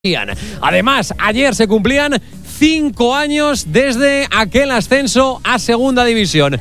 Además, ayer se cumplían 5 años desde aquel ascenso a Segunda División.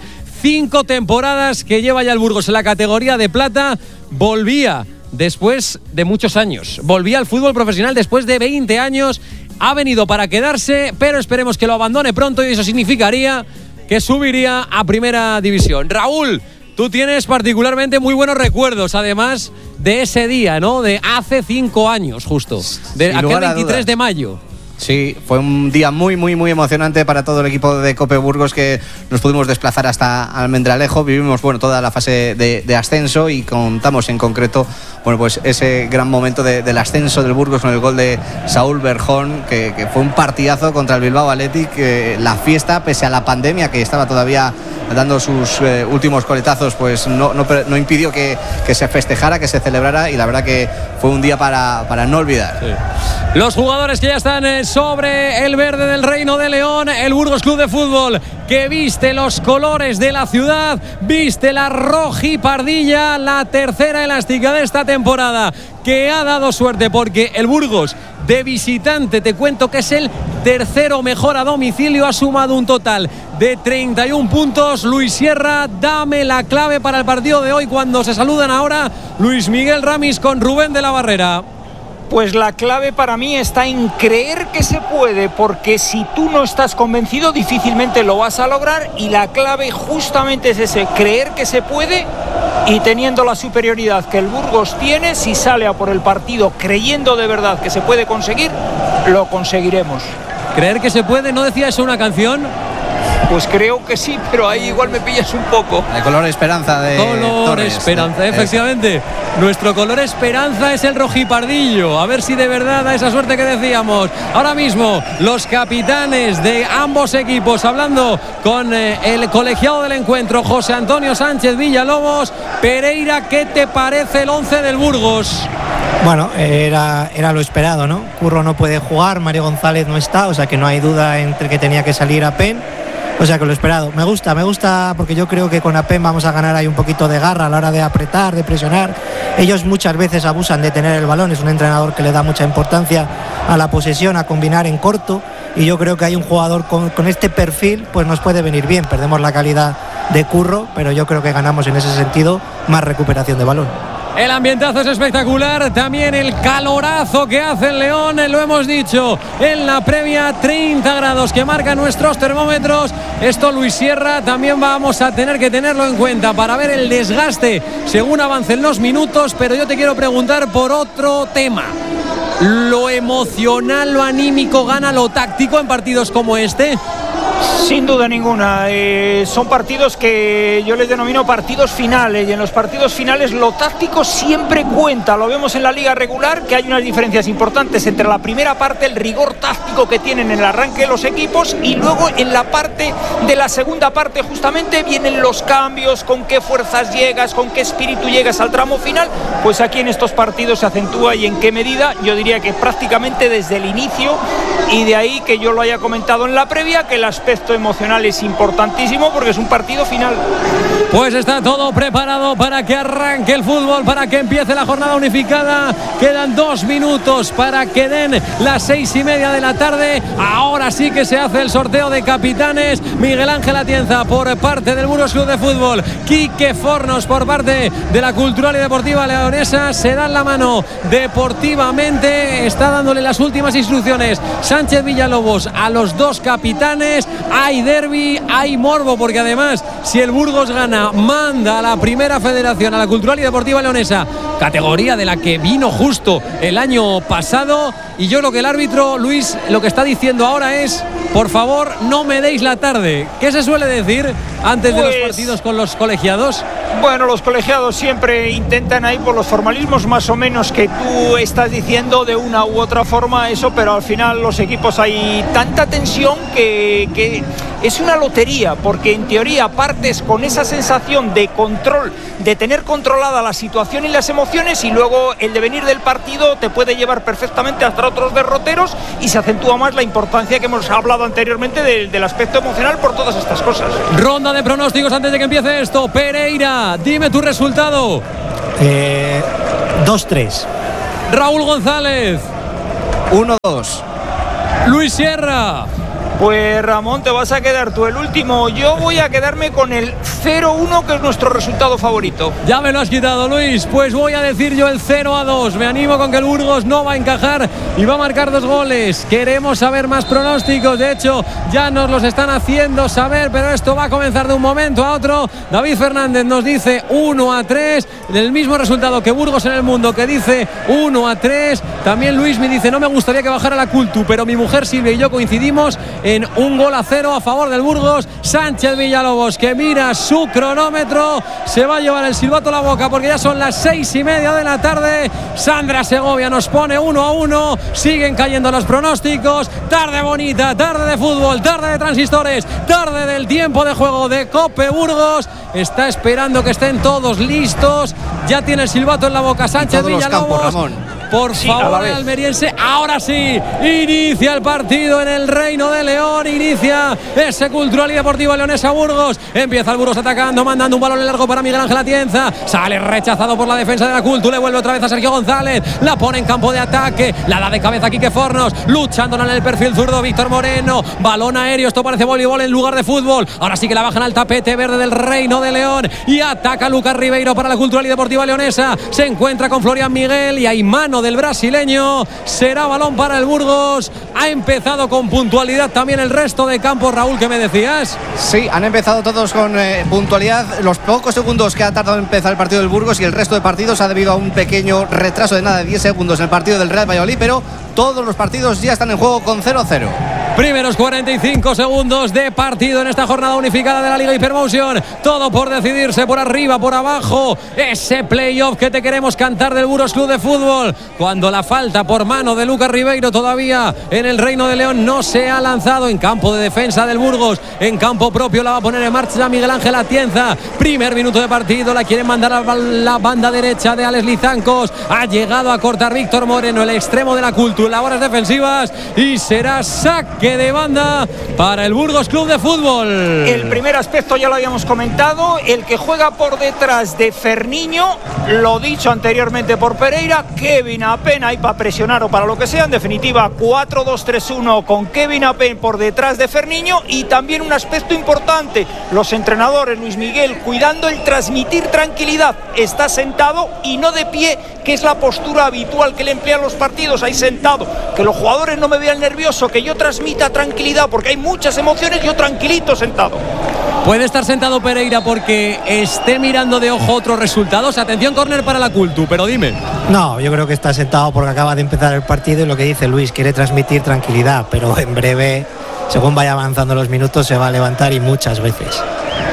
5 temporadas que lleva ya el Burgos en la categoría de plata. Volvía después de muchos años. Volvía al fútbol profesional después de 20 años. Ha venido para quedarse, pero esperemos que lo abandone pronto y eso significaría que subiría a Primera División. Raúl, tú tienes particularmente muy buenos recuerdos, además de ese día, ¿no? De hace 5 años, justo. De aquel 23 de mayo. Sí, fue un día muy emocionante para todo el equipo de Cope Burgos, que nos pudimos desplazar hasta Almendralejo. Vivimos toda la fase de ascenso y contamos en concreto pues ese gran momento del ascenso del Burgos con el gol de Saúl Berjón, que fue un partidazo contra el Bilbao Athletic. La fiesta, pese a la pandemia que estaba todavía dando sus últimos coletazos, pues no impidió que se festejara, que se celebrara, y la verdad que fue un día para no olvidar. Sí. Los jugadores que ya están sobre el verde del Reino de León, el Burgos Club de Fútbol, que viste los colores de la ciudad, viste la rojipardilla, la tercera elástica de esta temporada, que ha dado suerte porque el Burgos de visitante, te cuento que es el tercero mejor a domicilio, ha sumado un total de 31 puntos. Luis Sierra, dame la clave para el partido de hoy cuando se saludan ahora Luis Miguel Ramis con Rubén de la Barrera. Pues la clave para mí está en creer que se puede, porque si tú no estás convencido difícilmente lo vas a lograr, y la clave justamente es ese, creer que se puede, y teniendo la superioridad que el Burgos tiene, si sale a por el partido creyendo de verdad que se puede conseguir, lo conseguiremos. ¿Creer que se puede? ¿No decía eso una canción? Pues creo que sí, pero ahí igual me pillas un poco. El color esperanza de Color Torres, esperanza, efectivamente. Nuestro color esperanza es el rojipardillo. A ver si de verdad da esa suerte que decíamos. Ahora mismo, los capitanes de ambos equipos, hablando con el colegiado del encuentro, José Antonio Sánchez Villalobos. Pereira, ¿qué te parece el 11 del Burgos? Bueno, era lo esperado, ¿no? Curro no puede jugar, Mario González no está, o sea que no hay duda entre que tenía que salir Apen. O sea que lo esperado. Me gusta porque yo creo que con Apen vamos a ganar ahí un poquito de garra a la hora de apretar, de presionar. Ellos muchas veces abusan de tener el balón, es un entrenador que le da mucha importancia a la posesión, a combinar en corto, y yo creo que hay un jugador con este perfil, pues nos puede venir bien. Perdemos la calidad de Curro, pero yo creo que ganamos en ese sentido más recuperación de balón. El ambientazo es espectacular, también el calorazo que hace el León, lo hemos dicho en la previa, 30 grados que marcan nuestros termómetros. Esto, Luis Sierra, también vamos a tener que tenerlo en cuenta para ver el desgaste según avancen los minutos, pero yo te quiero preguntar por otro tema. ¿Lo emocional, lo anímico gana lo táctico en partidos como este? Sin duda ninguna, son partidos que yo les denomino partidos finales, y en los partidos finales lo táctico siempre cuenta. Lo vemos en la liga regular, que hay unas diferencias importantes entre la primera parte, el rigor táctico que tienen en el arranque de los equipos, y luego en la parte de la segunda parte justamente vienen los cambios, con qué fuerzas llegas, con qué espíritu llegas al tramo final. Pues aquí en estos partidos se acentúa, y en qué medida. Yo diría que prácticamente desde el inicio, y de ahí que yo lo haya comentado en la previa, que el aspecto emocional es importantísimo porque es un partido final. Pues está todo preparado para que arranque el fútbol, para que empiece la jornada unificada. Quedan 2 minutos para que den las 6:30 de la tarde. Ahora sí que se hace el sorteo de capitanes. Miguel Ángel Atienza por parte del Burgos Club de Fútbol, Quique Fornos por parte de la Cultural y Deportiva Leonesa. Se dan la mano deportivamente, está dándole las últimas instrucciones Sánchez Villalobos a los 2 capitanes. Hay derbi, hay morbo, porque además, si el Burgos gana, manda a la Primera Federación, a la Cultural y Deportiva Leonesa, categoría de la que vino justo el año pasado. Y yo creo que el árbitro, Luis, lo que está diciendo ahora es: por favor, no me deis la tarde. ¿Qué se suele decir antes de los partidos con los colegiados? Bueno, los colegiados siempre intentan ahí por los formalismos más o menos que tú estás diciendo de una u otra forma eso, pero al final los equipos hay tanta tensión que es una lotería, porque en teoría partes con esa sensación de control, de tener controlada la situación y las emociones, y luego el devenir del partido te puede llevar perfectamente hasta otros derroteros, y se acentúa más la importancia que hemos hablado anteriormente del aspecto emocional por todas estas cosas. Ronda de pronósticos antes de que empiece esto. Pereira, dime tu resultado. 2-3. Raúl González. 1-2. Luis Sierra. Pues Ramón, te vas a quedar tú el último. Yo voy a quedarme con el 0-1, que es nuestro resultado favorito. Ya me lo has quitado, Luis. Pues voy a decir yo el 0-2. Me animo con que el Burgos no va a encajar y va a marcar 2 goles. Queremos saber más pronósticos. De hecho, ya nos los están haciendo saber, pero esto va a comenzar de un momento a otro. David Fernández nos dice 1-3. El mismo resultado que Burgos en el Mundo, que dice 1-3. También Luis me dice: no me gustaría que bajara la Cultu, pero mi mujer Silvia y yo coincidimos en 1-0 a favor del Burgos. Sánchez Villalobos, que mira su cronómetro, se va a llevar el silbato a la boca porque ya son las 6:30 de la tarde. Sandra Segovia nos pone 1-1. Siguen cayendo los pronósticos. Tarde bonita, tarde de fútbol, tarde de transistores, tarde del tiempo de juego de Cope Burgos. Está esperando que estén todos listos. Ya tiene el silbato en la boca Sánchez Villalobos. Campos, por favor, el almeriense. Ahora sí, inicia el partido en el Reino de León. Inicia ese Cultural y Deportiva Leonesa Burgos. Empieza el Burgos atacando, mandando un balón largo para Miguel Ángel Atienza. Sale rechazado por la defensa de la Cultu. Le vuelve otra vez a Sergio González. La pone en campo de ataque. La da de cabeza a Quique Fornos. Luchándola en el perfil zurdo Víctor Moreno. Balón aéreo. Esto parece voleibol en lugar de fútbol. Ahora sí que la bajan al tapete verde del Reino de León. Y ataca Lucas Ribeiro para la Cultural y Deportiva Leonesa. Se encuentra con Florian Miguel y hay mano del brasileño. Será balón para el Burgos. Ha empezado con puntualidad también el resto de campo. Raúl, ¿qué me decías? Sí, han empezado todos con puntualidad. Los pocos segundos que ha tardado en empezar el partido del Burgos y el resto de partidos ha debido a un pequeño retraso de nada de 10 segundos en el partido del Real Valladolid, pero todos los partidos ya están en juego con 0-0. Primeros 45 segundos de partido en esta jornada unificada de la Liga Hypermotion. Todo por decidirse, por arriba, por abajo. Ese playoff que te queremos cantar del Burgos Club de Fútbol. Cuando la falta por mano de Lucas Ribeiro todavía en el Reino de León no se ha lanzado en campo de defensa del Burgos. En campo propio la va a poner en marcha Miguel Ángel Atienza. Primer minuto de partido, la quieren mandar a la banda derecha de Alex Lizancos. Ha llegado a cortar Víctor Moreno, el extremo de la Cultu, en labores defensivas, y será saque de banda para el Burgos Club de Fútbol. El primer aspecto ya lo habíamos comentado, el que juega por detrás de Ferniño, lo dicho anteriormente por Pereira, Kevin Apen ahí para presionar o para lo que sea. En definitiva, 4-2-3-1 con Kevin Apen por detrás de Ferniño. Y también un aspecto importante, los entrenadores, Luis Miguel, cuidando el transmitir tranquilidad. Está sentado y no de pie, que es la postura habitual que le emplean los partidos, ahí sentado. Que los jugadores no me vean nervioso, que yo transmita tranquilidad, porque hay muchas emociones, yo tranquilito sentado. Puede estar sentado Pereira porque esté mirando de ojo otros resultados. Atención, córner para la Cultu, pero dime. No, yo creo que está sentado porque acaba de empezar el partido y lo que dice Luis, quiere transmitir tranquilidad, pero en breve, según vaya avanzando los minutos, se va a levantar y muchas veces.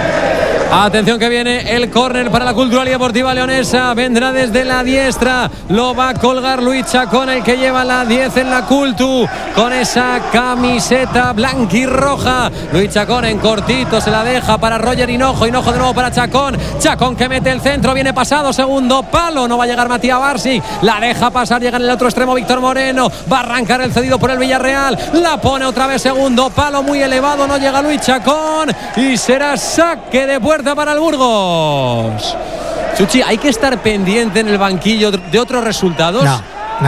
Atención que viene el córner para la Cultural y Deportiva Leonesa. Vendrá desde la diestra. Lo va a colgar Luis Chacón, el que lleva la 10 en la Cultu, con esa camiseta blanquirroja. Luis Chacón en cortito se la deja para Roger Hinojo. Hinojo de nuevo para Chacón. Chacón que mete el centro. Viene pasado. Segundo palo. No va a llegar Matías Barsi. La deja pasar. Llega en el otro extremo Víctor Moreno. Va a arrancar el cedido por el Villarreal. La pone otra vez. Segundo palo muy elevado. No llega Luis Chacón. Y será saque de puerta para el Burgos. Chuchi, ¿hay que estar pendiente en el banquillo de otros resultados? No.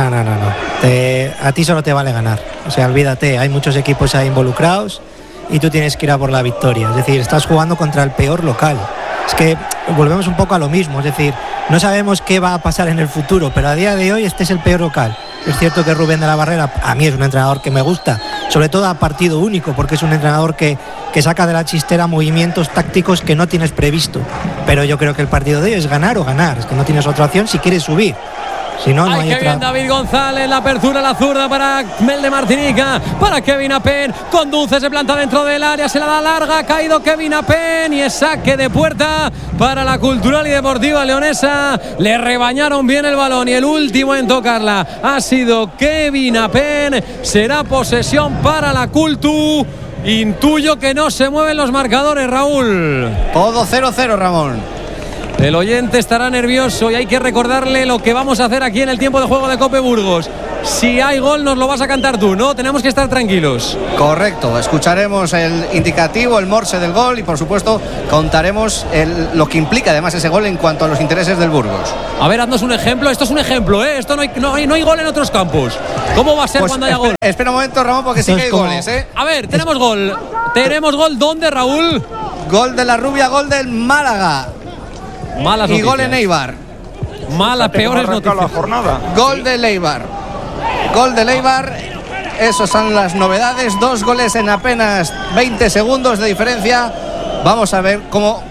A ti solo te vale ganar. O sea, olvídate, hay muchos equipos ahí involucrados y tú tienes que ir a por la victoria. Es decir, estás jugando contra el peor local. Es que volvemos un poco a lo mismo. Es decir, no sabemos qué va a pasar en el futuro, pero a día de hoy este es el peor local. Es cierto que Rubén de la Barrera a mí es un entrenador que me gusta, sobre todo a partido único, porque es un entrenador que saca de la chistera movimientos tácticos que no tienes previsto. Pero yo creo que el partido de hoy es ganar o ganar, es que no tienes otra opción si quieres subir. Si no, no hay otra. Bien David González, la apertura a la zurda para Mel de Martinica, para Kevin Apen, conduce, se planta dentro del área, se la da larga, ha caído Kevin Apen y es saque de puerta para la Cultural y Deportiva Leonesa. Le rebañaron bien el balón y el último en tocarla ha sido Kevin Apen. Será posesión para la Cultu. Intuyo que no se mueven los marcadores, Raúl. Todo 0-0, Ramón. El oyente estará nervioso y hay que recordarle lo que vamos a hacer aquí en el tiempo de juego de Cope Burgos. Si hay gol nos lo vas a cantar tú, ¿no? Tenemos que estar tranquilos. Correcto, escucharemos el indicativo, el morse del gol y por supuesto contaremos lo que implica además ese gol en cuanto a los intereses del Burgos. A ver, haznos un ejemplo. Esto es un ejemplo, ¿eh? Esto no hay gol en otros campos. ¿Cómo va a ser cuando haya gol? Espera un momento, Ramón, porque sí que hay goles, ¿eh? A ver, tenemos gol. ¿Tenemos gol dónde, Raúl? Gol de la Rubia, gol del Málaga. Malas y noticias. gol en Eibar. Malas, peores noticias. La jornada. Gol de Eibar. Gol de Eibar. Esas son las novedades. 2 goles en apenas 20 segundos de diferencia. Vamos a ver cómo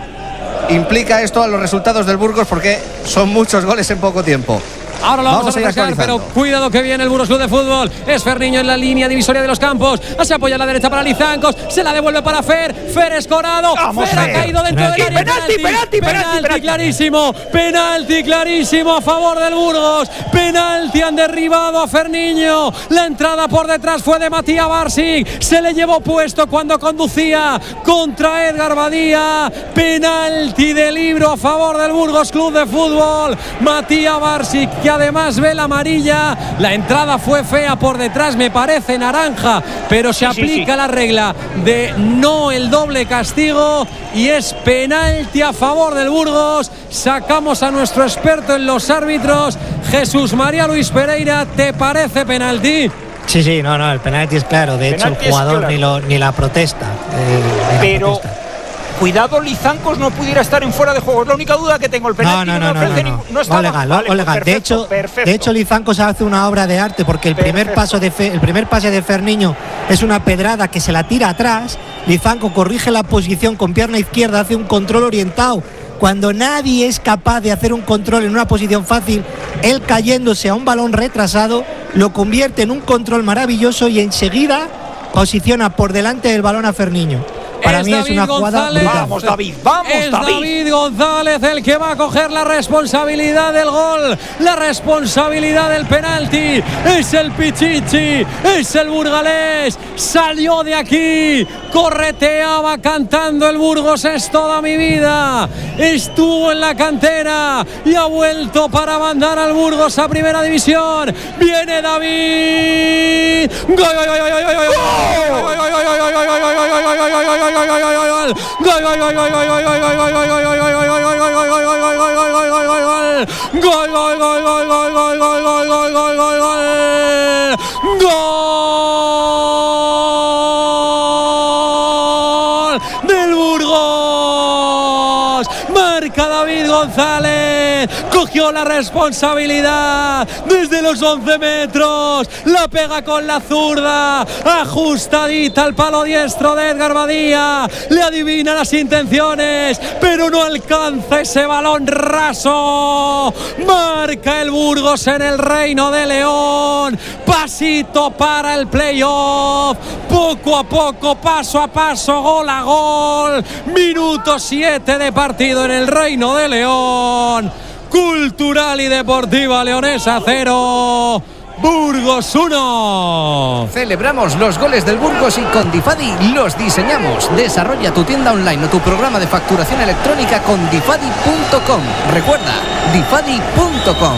implica esto a los resultados del Burgos, porque son muchos goles en poco tiempo. Ahora lo vamos a refrescar, pero cuidado que viene el Burgos Club de Fútbol. Es Ferniño en la línea divisoria de los campos. Se apoya a la derecha para Lizancos. Se la devuelve para Fer. Fer escorado. Fer ha caído dentro del área. Penalti clarísimo. Penalti clarísimo a favor del Burgos. Penalti, han derribado a Ferniño. La entrada por detrás fue de Matías Barsic. Se le llevó puesto cuando conducía contra Edgar Badía. Penalti de libro a favor del Burgos Club de Fútbol. Matías Barsic, que además ve la amarilla. La entrada fue fea por detrás, me parece naranja, pero se aplica la regla de no el doble castigo y es penalti a favor del Burgos. Sacamos a nuestro experto en los árbitros, Jesús María Luis Pereira. ¿Te parece penalti? Sí, no, el penalti es claro. De hecho, el jugador ni la protesta. Pero cuidado, Lizancos no pudiera estar en fuera de juego. Es la única duda que tengo. El penalti no está legal. Perfecto, de hecho, Lizancos hace una obra de arte, porque el primer pase de Ferniño es una pedrada que se la tira atrás. Lizancos corrige la posición con pierna izquierda, hace un control orientado. Cuando nadie es capaz de hacer un control en una posición fácil, él cayéndose a un balón retrasado, lo convierte en un control maravilloso y enseguida posiciona por delante del balón a Ferniño. Para mí es una jugada brutal. Vamos, David, vamos, es David González el que va a coger la responsabilidad del gol, la responsabilidad del penalti. Es el Pichichi, es el burgalés. Salió de aquí, correteaba cantando el Burgos es toda mi vida. Estuvo en la cantera y ha vuelto para mandar al Burgos a primera división. Viene David. del Burgos. Marca David González. Cogió la responsabilidad desde los 11 metros. La pega con la zurda, ajustadita al palo diestro de Edgar Badía. Le adivina las intenciones, pero no alcanza ese balón raso. Marca el Burgos en el Reino de León. Pasito para el playoff. Poco a poco, paso a paso, gol a gol. Minuto 7 de partido en el Reino de León. Cultural y Deportiva Leonesa 0, Burgos 1. Celebramos los goles del Burgos y con Difadi los diseñamos. Desarrolla tu tienda online o tu programa de facturación electrónica con Difadi.com. Recuerda, Difadi.com.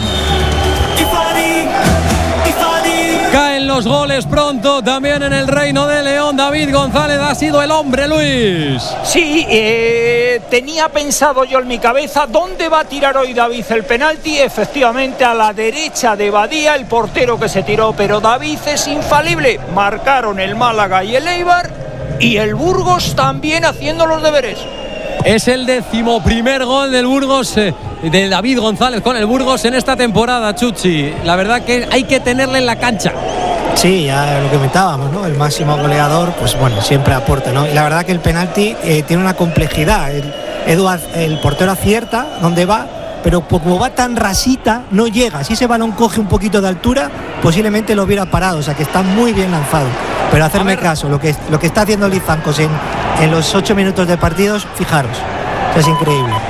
Caen los goles pronto también en el Reino de León. David González ha sido el hombre, Luis. Sí, tenía pensado yo en mi cabeza dónde va a tirar hoy David el penalti. Efectivamente, a la derecha de Badía, el portero que se tiró, pero David es infalible. Marcaron el Málaga y el Eibar, y el Burgos también haciendo los deberes. Es el 11º gol del Burgos, de David González con el Burgos en esta temporada, Chuchi. La verdad que hay que tenerle en la cancha. Sí, ya lo que comentábamos, ¿no? El máximo goleador, pues bueno, siempre aporta, ¿no? Y la verdad que el penalti tiene una complejidad. El portero acierta donde va, pero como va tan rasita, no llega. Si ese balón coge un poquito de altura, posiblemente lo hubiera parado. O sea que está muy bien lanzado. Pero hacerme caso, lo que está haciendo Lizancos en los 8 minutos de partidos, fijaros, es increíble.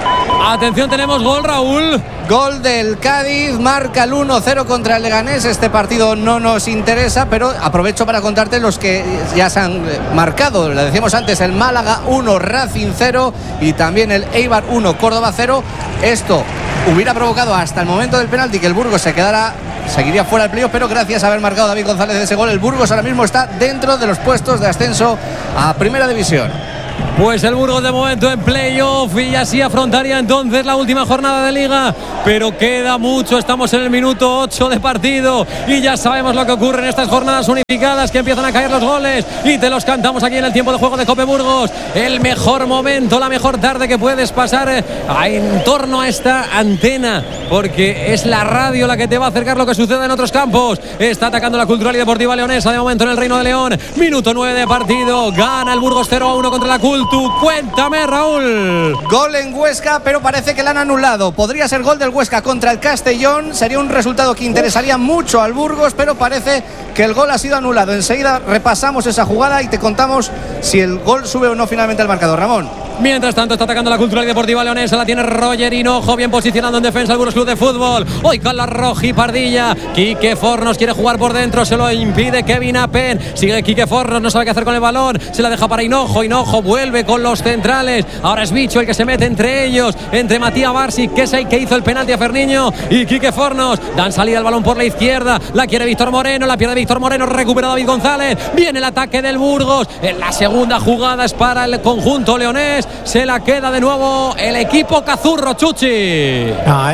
Atención, tenemos gol, Raúl. Gol del Cádiz, marca el 1-0 contra el Leganés. Este partido no nos interesa, pero aprovecho para contarte los que ya se han marcado. Lo decíamos antes, el Málaga 1, Racing 0 y también el Eibar 1, Córdoba 0. Esto hubiera provocado hasta el momento del penalti que el Burgos seguiría fuera del playoff, pero gracias a haber marcado David González ese gol, el Burgos ahora mismo está dentro de los puestos de ascenso a Primera División. Pues el Burgos de momento en playoff y así afrontaría entonces la última jornada de Liga, pero queda mucho, estamos en el minuto 8 de partido y ya sabemos lo que ocurre en estas jornadas unificadas, que empiezan a caer los goles y te los cantamos aquí en el tiempo de juego de Cope Burgos. El mejor momento, la mejor tarde que puedes pasar en torno a esta antena, porque es la radio la que te va a acercar lo que sucede en otros campos. Está atacando la Cultural y Deportiva Leonesa de momento en el Reino de León. Minuto 9 de partido, gana el Burgos 0-1 contra la Cultu. Cuéntame, Raúl. Gol en Huesca, pero parece que la han anulado. Podría ser gol del Huesca contra el Castellón. Sería un resultado que interesaría mucho al Burgos, pero parece que el gol ha sido anulado. Enseguida repasamos esa jugada y te contamos si el gol sube o no finalmente al marcador. Ramón. Mientras tanto está atacando la Cultural y Deportiva Leonesa, la tiene Roger Hinojo, bien posicionado en defensa el Burgos Club de Fútbol. Hoy con la rojipardilla, Quique Fornos quiere jugar por dentro, se lo impide Kevin Apen. Sigue Quique Fornos, no sabe qué hacer con el balón, se la deja para Hinojo. Hinojo vuelve con los centrales, ahora es Bicho el que se mete entre ellos, entre Matías Barsic, que es el que hizo el penalti a Ferniño, y Quique Fornos. Dan salida el balón por la izquierda, la quiere Víctor Moreno, la pierde Víctor Moreno, recupera David González. Viene el ataque del Burgos, en la segunda jugada es para el conjunto leonés. Se la queda de nuevo el equipo cazurro, Chuchi. No,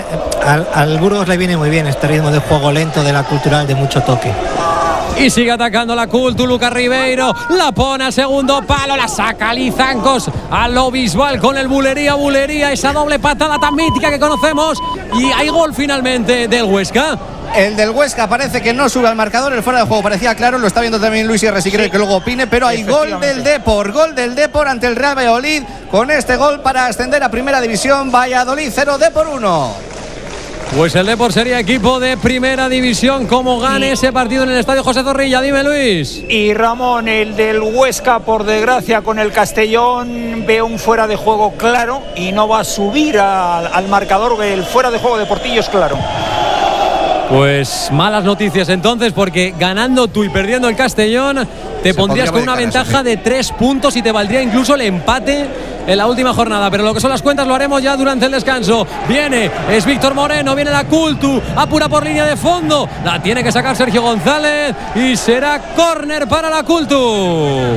al Burgos le viene muy bien este ritmo de juego lento de la Cultural, de mucho toque. Y sigue atacando la Cultu, Lucas Ribeiro, la pone al segundo palo, la saca Lizancos a lo Bisbal con el bulería, esa doble patada tan mítica que conocemos. Y hay gol finalmente del Huesca. El del Huesca parece que no sube al marcador, el fuera de juego parecía claro, lo está viendo también Luis Sierra si quiere que luego opine, pero hay gol del Depor ante el Real Valladolid, con este gol para ascender a Primera División. Valladolid 0, Depor 1. Pues el Depor sería equipo de Primera División, como gane ese partido en el Estadio José Zorrilla. Dime, Luis. Y Ramón, el del Huesca, por desgracia, con el Castellón ve un fuera de juego claro y no va a subir al marcador. El fuera de juego de Portillo es claro. Pues malas noticias entonces, porque ganando tú y perdiendo el Castellón te pondrías con una ventaja de 3 puntos y te valdría incluso el empate en la última jornada, pero lo que son las cuentas lo haremos ya durante el descanso. Es Víctor Moreno, viene la Cultu, apura por línea de fondo, la tiene que sacar Sergio González y será córner para la Cultu.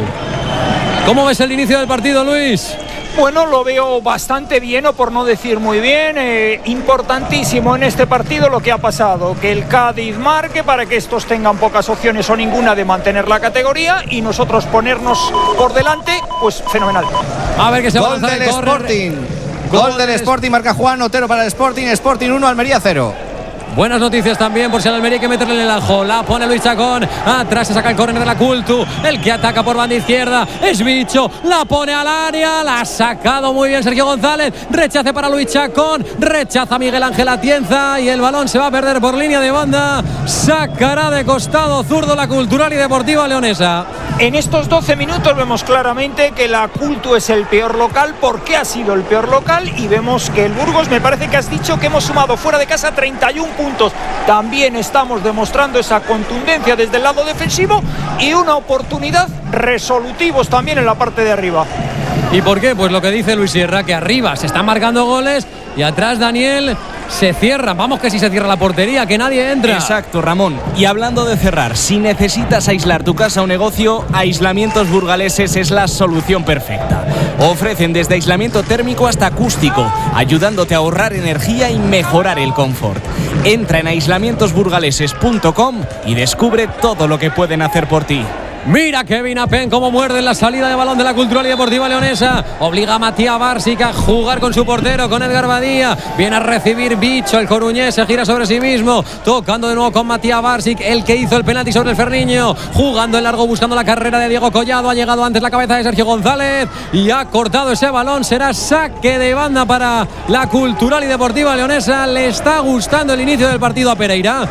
¿Cómo ves el inicio del partido, Luis? Bueno, lo veo bastante bien, o por no decir muy bien. Importantísimo en este partido lo que ha pasado, que el Cádiz marque para que estos tengan pocas opciones o ninguna de mantener la categoría y nosotros ponernos por delante, pues fenomenal. A ver qué se va a Gol del Sporting. Gol del Sporting, marca Juan Otero para el Sporting. Sporting 1, Almería 0. Buenas noticias también por si al Almería hay que meterle en el ajo. La pone Luis Chacón. Atrás se saca el córner de la Cultu. El que ataca por banda izquierda es Bicho. La pone al área. La ha sacado muy bien Sergio González. Rechace para Luis Chacón. Rechaza Miguel Ángel Atienza. Y el balón se va a perder por línea de banda. Sacará de costado zurdo la Cultural y Deportiva Leonesa. En estos 12 minutos vemos claramente que la Cultu es el peor local. ¿Por qué ha sido el peor local? Y vemos que el Burgos, me parece que has dicho que hemos sumado fuera de casa 31 puntos. También estamos demostrando esa contundencia desde el lado defensivo y una oportunidad resolutivos también en la parte de arriba. ¿Y por qué? Pues lo que dice Luis Sierra, que arriba se están marcando goles y atrás Daniel se cierra. Vamos que si se cierra la portería, que nadie entra. Exacto, Ramón. Y hablando de cerrar, si necesitas aislar tu casa o negocio, Aislamientos Burgaleses es la solución perfecta. Ofrecen desde aislamiento térmico hasta acústico, ayudándote a ahorrar energía y mejorar el confort. Entra en aislamientosburgaleses.com y descubre todo lo que pueden hacer por ti. Mira Kevin Apen cómo muerde en la salida de balón de la Cultural y Deportiva Leonesa. Obliga a Matías Barsic a jugar con su portero, con Edgar Badía. Viene a recibir Bicho, el coruñés se gira sobre sí mismo. Tocando de nuevo con Matías Barsic, el que hizo el penalti sobre el Ferniño. Jugando en largo, buscando la carrera de Diego Collado. Ha llegado antes la cabeza de Sergio González y ha cortado ese balón. Será saque de banda para la Cultural y Deportiva Leonesa. Le está gustando el inicio del partido a Pereira.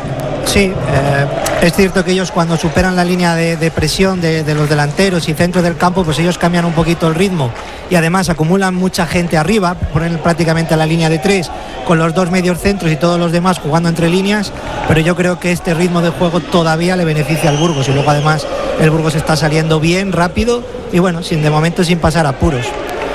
Sí, es cierto que ellos cuando superan la línea de presión de los delanteros y centro del campo, pues ellos cambian un poquito el ritmo y además acumulan mucha gente arriba, ponen prácticamente la línea de 3 con los 2 medios centros y todos los demás jugando entre líneas, pero yo creo que este ritmo de juego todavía le beneficia al Burgos y luego además el Burgos está saliendo bien, rápido y bueno, de momento sin pasar apuros.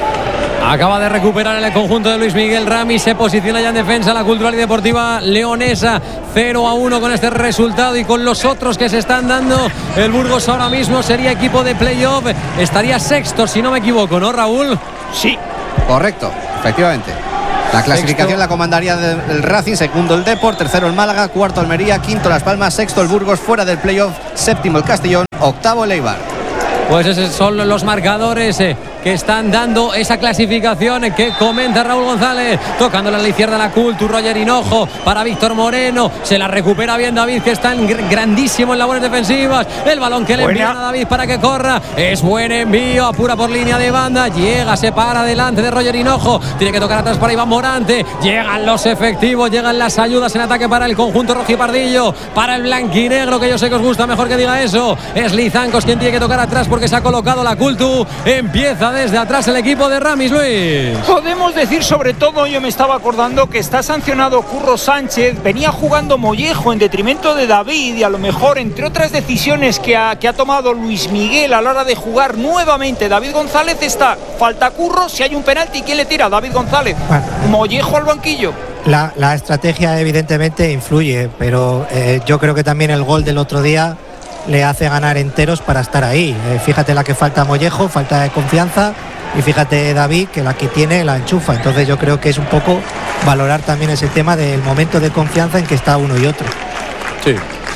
Acaba de recuperar el conjunto de Luis Miguel Ramis, se posiciona ya en defensa la Cultural y Deportiva Leonesa, 0-1 con este resultado y con los otros que se están dando. El Burgos ahora mismo sería equipo de playoff, estaría sexto si no me equivoco, ¿no, Raúl? Sí. Correcto, efectivamente. La clasificación Sexto. la comandaría el Racing, segundo el Depor, tercero el Málaga, cuarto Almería, quinto Las Palmas, sexto el Burgos, fuera del playoff, séptimo el Castellón, octavo el Eibar. Pues esos son los marcadores que están dando esa clasificación que comenta Raúl González, tocándole a la izquierda la Cultu, Roger Hinojo para Víctor Moreno, se la recupera bien David, que está grandísimo en labores defensivas, el balón que le envían a David para que corra, es buen envío, apura por línea de banda, llega, se para delante de Roger Hinojo, tiene que tocar atrás para Iván Morante, llegan los efectivos, llegan las ayudas en ataque para el conjunto rojipardillo, para el blanquinegro, que yo sé que os gusta, mejor que diga eso, es Lizancos quien tiene que tocar atrás porque se ha colocado la Cultu, empieza desde atrás el equipo de Ramis, Luis. Podemos decir sobre todo, yo me estaba acordando que está sancionado Curro Sánchez, venía jugando Mollejo en detrimento de David y a lo mejor entre otras decisiones que ha tomado Luis Miguel a la hora de jugar nuevamente David González está, falta Curro, si hay un penalti, ¿quién le tira? David González. Bueno, Mollejo al banquillo. La estrategia evidentemente influye, pero yo creo que también el gol del otro día le hace ganar enteros para estar ahí. Fíjate la que falta Mollejo, falta de confianza, y fíjate David que la que tiene la enchufa. Entonces yo creo que es un poco valorar también ese tema del momento de confianza en que está uno y otro. Sí.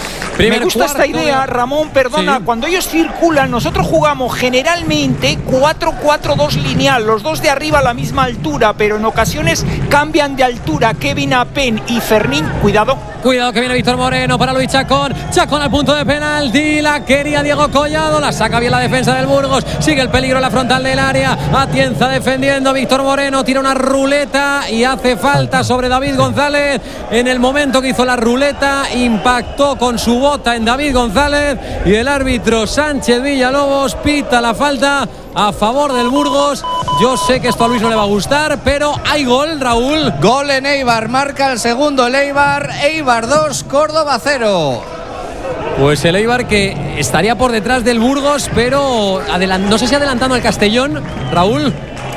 Me gusta esta idea, Ramón, perdona, sí. Cuando ellos circulan, nosotros jugamos generalmente 4-4-2 lineal, los dos de arriba a la misma altura, pero en ocasiones cambian de altura. Kevin Apen y Fermín, cuidado que viene Víctor Moreno para Luis Chacón, Chacón al punto de penalti, la quería Diego Collado, la saca bien la defensa del Burgos, sigue el peligro en la frontal del área, Atienza defendiendo, Víctor Moreno tira una ruleta y hace falta sobre David González. En el momento que hizo la ruleta impactó con su bota en David González y el árbitro Sánchez Villalobos pita la falta a favor del Burgos. Yo sé que esto a Luis no le va a gustar, pero hay gol, Raúl. Gol en Eibar, marca el segundo el Eibar, Eibar 2, Córdoba 0. Pues el Eibar que estaría por detrás del Burgos, pero no sé si adelantando al Castellón, Raúl.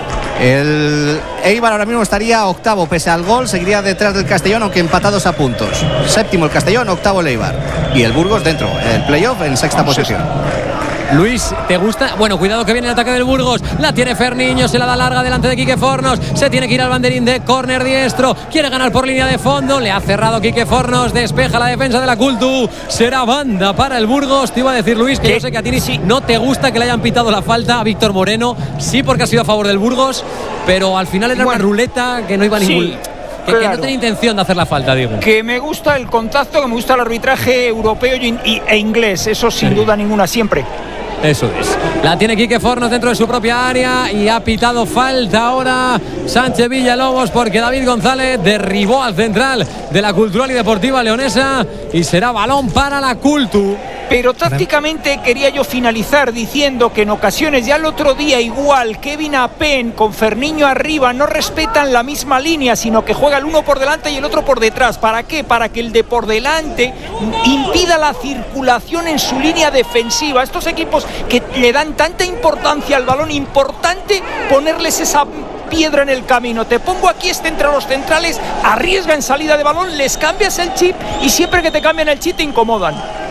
El Eibar ahora mismo estaría octavo pese al gol, seguiría detrás del Castellón, aunque empatados a puntos. Séptimo el Castellón, octavo el Eibar. Y el Burgos dentro, el playoff en sexta posición. Luis, ¿te gusta? Bueno, cuidado que viene el ataque del Burgos. La tiene Ferniño, se la da larga delante de Quique Fornos. Se tiene que ir al banderín de córner diestro. Quiere ganar por línea de fondo. Le ha cerrado Quique Fornos. Despeja la defensa de la Cultu. Será banda para el Burgos. Te iba a decir, Luis, que yo sé que a ti no te gusta que le hayan pitado la falta a Víctor Moreno. Sí, porque ha sido a favor del Burgos. Pero al final era una ruleta que no iba a ningún... Que no tenía intención de hacer la falta, digo. Que me gusta el contacto, que me gusta el arbitraje europeo e inglés. Eso sin duda ninguna, siempre. Eso es. La tiene Quique Fornos dentro de su propia área y ha pitado falta ahora Sánchez Villalobos porque David González derribó al central de la Cultural y Deportiva Leonesa y será balón para la Cultu. Pero tácticamente quería yo finalizar diciendo que en ocasiones, ya el otro día igual, Kevin Apen con Ferniño arriba no respetan la misma línea, sino que juega el uno por delante y el otro por detrás. ¿Para qué? Para que el de por delante impida la circulación en su línea defensiva. Estos equipos que le dan tanta importancia al balón, importante ponerles esa piedra en el camino. Te pongo aquí entre los centrales, arriesga en salida de balón, les cambias el chip y siempre que te cambian el chip te incomodan.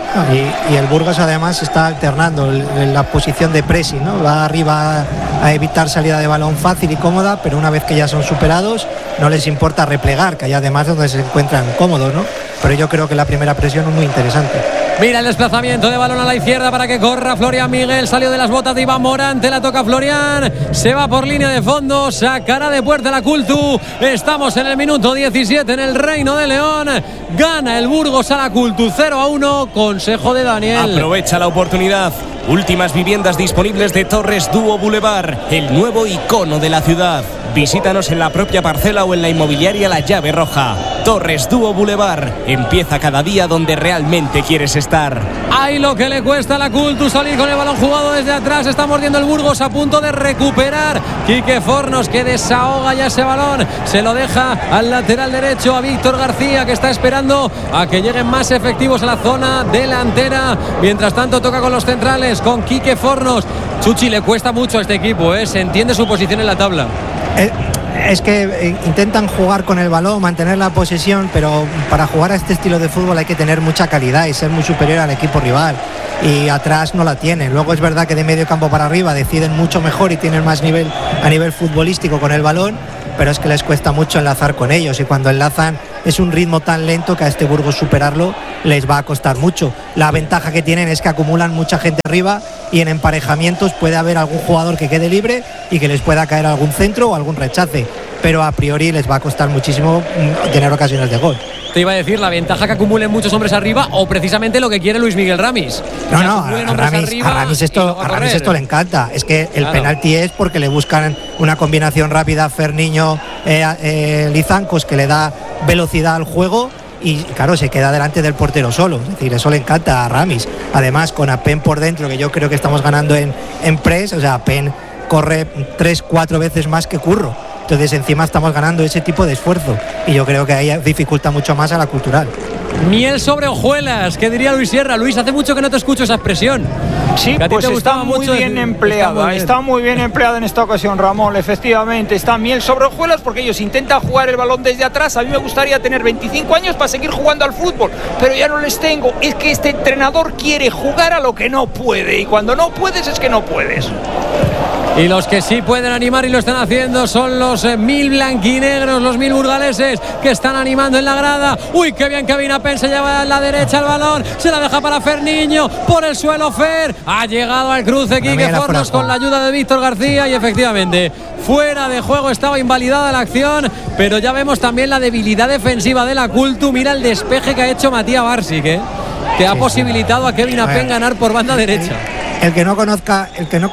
Y el Burgos además está alternando en la posición de pressing, ¿no? Va arriba a evitar salida de balón fácil y cómoda, pero una vez que ya son superados no les importa replegar, que hay además donde se encuentran cómodos, ¿no? Pero yo creo que la primera presión es muy interesante. Mira el desplazamiento de balón a la izquierda para que corra Florian Miguel, salió de las botas de Iván Morante, la toca Florian, se va por línea de fondo, sacará de puerta la Cultu. Estamos en el minuto 17 en el Reino de León, gana el Burgos a la Cultu 0-1, consejo de Daniel. Aprovecha la oportunidad. Últimas viviendas disponibles de Torres Dúo Boulevard, el nuevo icono de la ciudad. Visítanos en la propia parcela o en la inmobiliaria La Llave Roja. Torres Dúo Boulevard. Empieza cada día donde realmente quieres estar. Ahí lo que le cuesta a la Cultu salir con el balón jugado desde atrás. Está mordiendo el Burgos a punto de recuperar. Quique Fornos, que desahoga ya ese balón. Se lo deja al lateral derecho, a Víctor García, que está esperando a que lleguen más efectivos a la zona delantera. Mientras tanto toca con los centrales, con Quique Fornos. Chuchi, le cuesta mucho a este equipo, se entiende su posición en la tabla. Es que intentan jugar con el balón, mantener la posesión, pero para jugar a este estilo de fútbol hay que tener mucha calidad y ser muy superior al equipo rival, y atrás no la tienen. Luego es verdad que de medio campo para arriba deciden mucho mejor y tienen más nivel a nivel futbolístico con el balón, pero es que les cuesta mucho enlazar con ellos, y cuando enlazan es un ritmo tan lento que a este Burgos superarlo les va a costar mucho. La ventaja que tienen es que acumulan mucha gente arriba, y en emparejamientos puede haber algún jugador que quede libre y que les pueda caer algún centro o algún rechace, pero a priori les va a costar muchísimo tener ocasiones de gol. Te iba a decir, la ventaja que acumulen muchos hombres arriba, o precisamente lo que quiere Luis Miguel Ramis. No, a Ramis esto le encanta. Es que el penalti es porque le buscan una combinación rápida Ferniño, Lizancos, que le da velocidad al juego, y claro, se queda delante del portero solo. Es decir, eso le encanta a Ramis. Además, con Apen por dentro, que yo creo que estamos ganando en press, o sea, Apen corre 3-4 veces más que Curro. Entonces encima estamos ganando ese tipo de esfuerzo, y yo creo que ahí dificulta mucho más a la Cultural. Miel sobre hojuelas, que diría Luis Sierra. Luis, hace mucho que no te escucho esa expresión. Sí, pues está muy bien empleada. Está muy bien empleada en esta ocasión, Ramón. Efectivamente, está miel sobre hojuelas, porque ellos intentan jugar el balón desde atrás. A mí me gustaría tener 25 años para seguir jugando al fútbol, pero ya no les tengo. Es que este entrenador quiere jugar a lo que no puede, y cuando no puedes es que no puedes. Y los que sí pueden animar y lo están haciendo son los 1000 blanquinegros, los 1000 burgaleses, que están animando en la grada. Uy, qué bien que Vina Pen se lleva a la derecha el balón, se la deja para Ferniño, por el suelo Fer, ha llegado al cruce Quique Fornos con la ayuda de Víctor García, y efectivamente fuera de juego, estaba invalidada la acción, pero ya vemos también la debilidad defensiva de la Cultu. Mira el despeje que ha hecho Matías Barsic, que ha posibilitado a Kevin Apen ganar por banda derecha. El que no conozca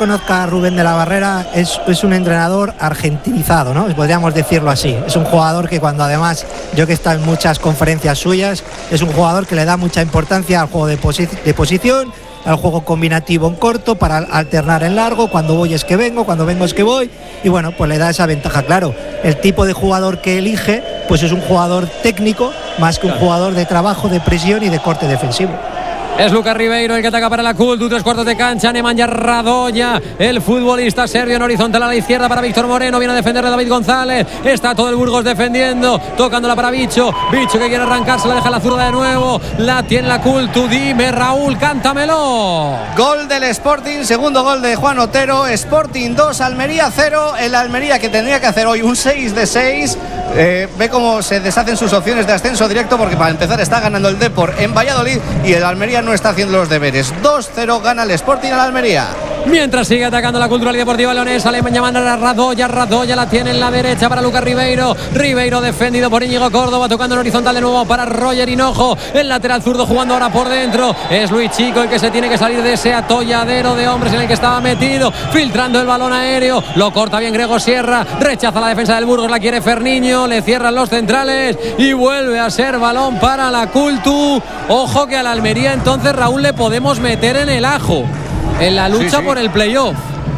a Rubén de la Barrera es un entrenador argentinizado, ¿no? Podríamos decirlo así. Es un jugador que, cuando además, yo que he estado en muchas conferencias suyas, es un jugador que le da mucha importancia al juego de posición, al juego combinativo en corto, para alternar en largo. Cuando voy es que vengo, cuando vengo es que voy, y bueno, pues le da esa ventaja. Claro, el tipo de jugador que elige pues es un jugador técnico más que un jugador de trabajo, de presión y de corte defensivo. Es Lucas Ribeiro el que ataca para la Cultu, 3/4 de cancha. Nemanja Radoya, el futbolista serbio, en horizontal a la izquierda para Víctor Moreno. Viene a defender a David González. Está todo el Burgos defendiendo, tocándola para Bicho. Bicho que quiere arrancar, se la deja la zurda de nuevo. La tiene la Cultu. Dime, Raúl, cántamelo. Gol del Sporting, segundo gol de Juan Otero. Sporting 2, Almería 0. El Almería, que tendría que hacer hoy un 6 de 6. Ve cómo se deshacen sus opciones de ascenso directo, porque para empezar está ganando el Depor en Valladolid y el Almería no está haciendo los deberes. 2-0 gana el Sporting al Almería. Mientras sigue atacando la Cultural y Deportiva Leonesa, le llaman a Radoya la tiene en la derecha para Lucas Ribeiro. Ribeiro defendido por Íñigo Córdoba, tocando en horizontal de nuevo para Roger Hinojo. El lateral zurdo jugando ahora por dentro. Es Luis Chico el que se tiene que salir de ese atolladero de hombres en el que estaba metido, filtrando el balón aéreo. Lo corta bien Grego Sierra, rechaza la defensa del Burgos, la quiere Ferniño, le cierran los centrales y vuelve a ser balón para la Cultu. Ojo que a la Almería entonces, Raúl, le podemos meter en el ajo en la lucha por el playoff.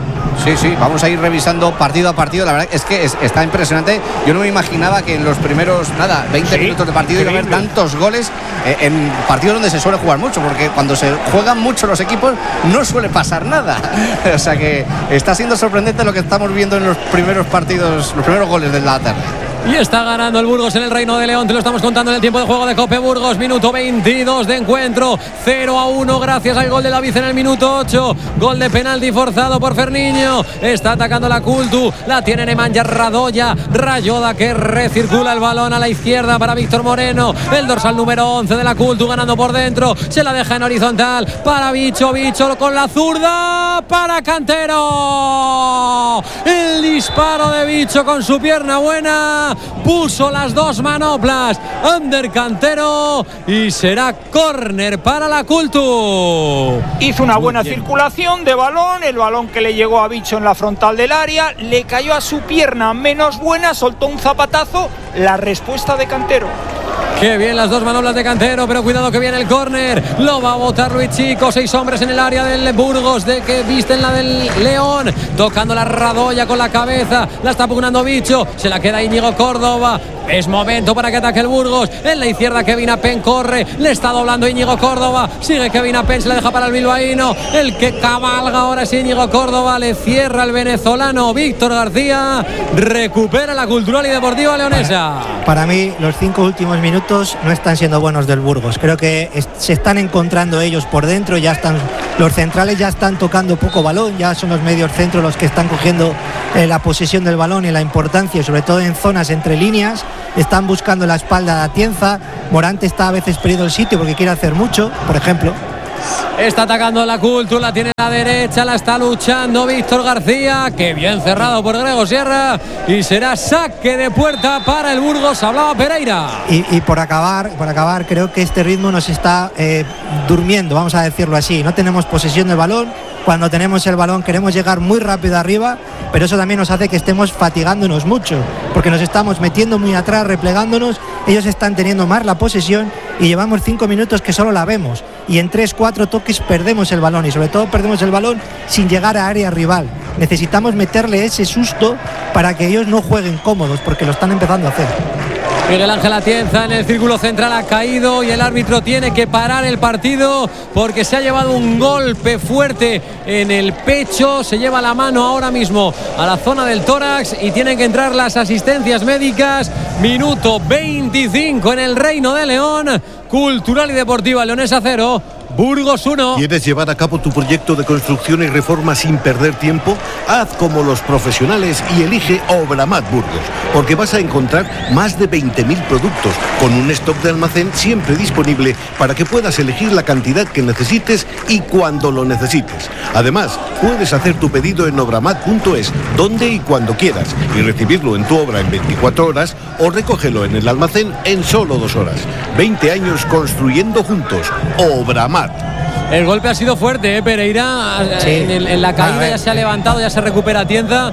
Sí, vamos a ir revisando partido a partido. La verdad es que está impresionante. Yo no me imaginaba que en los primeros 20 minutos de partido iba a haber tantos goles en partidos donde se suele jugar mucho, porque cuando se juegan mucho los equipos no suele pasar nada. O sea que está siendo sorprendente lo que estamos viendo en los primeros partidos, los primeros goles de la tarde. Y está ganando el Burgos en el Reino de León. Te lo estamos contando en el tiempo de juego de Cope Burgos. Minuto 22 de encuentro. 0-1 gracias al gol de David en el minuto 8. Gol de penalti forzado por Ferniño. Está atacando la Cultu. La tiene Nemanja Radoya. Rayoda que recircula el balón a la izquierda para Víctor Moreno. El dorsal número 11 de la Cultu ganando por dentro. Se la deja en horizontal para Bicho. Bicho con la zurda para Cantero. El disparo de Bicho con su pierna buena. García puso las dos manoplas. Ander Cantero y será córner para la Cultu. Hizo una buena circulación de balón, el balón que le llegó a Bicho en la frontal del área, le cayó a su pierna menos buena, soltó un zapatazo, la respuesta de Cantero. Qué bien las dos manoblas de Cantero, pero cuidado que viene el córner. Lo va a botar Luis Chico. 6 hombres en el área del Burgos, de que visten la del León. Tocando la Radoya con la cabeza. La está pugnando Bicho. Se la queda Íñigo Córdoba. Es momento para que ataque el Burgos. En la izquierda Kevin Apen corre. Le está doblando Íñigo Córdoba. Sigue Kevin Apen, se la deja para el bilbaíno. El que cabalga ahora es Íñigo Córdoba. Le cierra el venezolano Víctor García. Recupera la Cultural y Deportiva Leonesa. Para mí los 5 últimos minutos no están siendo buenos del Burgos. Creo que se están encontrando ellos por dentro. Ya están, los centrales ya están tocando poco balón. Ya son los medios centros los que están cogiendo la posesión del balón y la importancia, sobre todo en zonas entre líneas. Están buscando la espalda de Atienza. Morante está a veces perdido el sitio porque quiere hacer mucho, por ejemplo. Está atacando la Cultura, la tiene a la derecha, la está luchando Víctor García. Que bien cerrado por Grego Sierra. Y será saque de puerta para el Burgos. Hablaba Pereira. Y por acabar, creo que este ritmo nos está durmiendo, vamos a decirlo así. No tenemos posesión del balón. Cuando tenemos el balón queremos llegar muy rápido arriba, pero eso también nos hace que estemos fatigándonos mucho, porque nos estamos metiendo muy atrás, replegándonos. Ellos están teniendo más la posesión y llevamos 5 minutos que solo la vemos, y en 3-4 toques perdemos el balón, y sobre todo perdemos el balón sin llegar a área rival. Necesitamos meterle ese susto para que ellos no jueguen cómodos, porque lo están empezando a hacer. Miguel Ángel Atienza en el círculo central ha caído y el árbitro tiene que parar el partido porque se ha llevado un golpe fuerte en el pecho. Se lleva la mano ahora mismo a la zona del tórax y tienen que entrar las asistencias médicas. Minuto 25 en el Reino de León. Cultural y Deportiva Leonesa 0. Burgos 1. ¿Quieres llevar a cabo tu proyecto de construcción y reforma sin perder tiempo? Haz como los profesionales y elige Obramat Burgos, porque vas a encontrar más de 20.000 productos con un stock de almacén siempre disponible para que puedas elegir la cantidad que necesites y cuando lo necesites. Además, puedes hacer tu pedido en obramat.es donde y cuando quieras y recibirlo en tu obra en 24 horas o recógelo en el almacén en solo 2 horas. 20 años construyendo juntos. Obramat. El golpe ha sido fuerte, Pereira. Sí. En la caída ya se ha levantado, ya se recupera Atienza,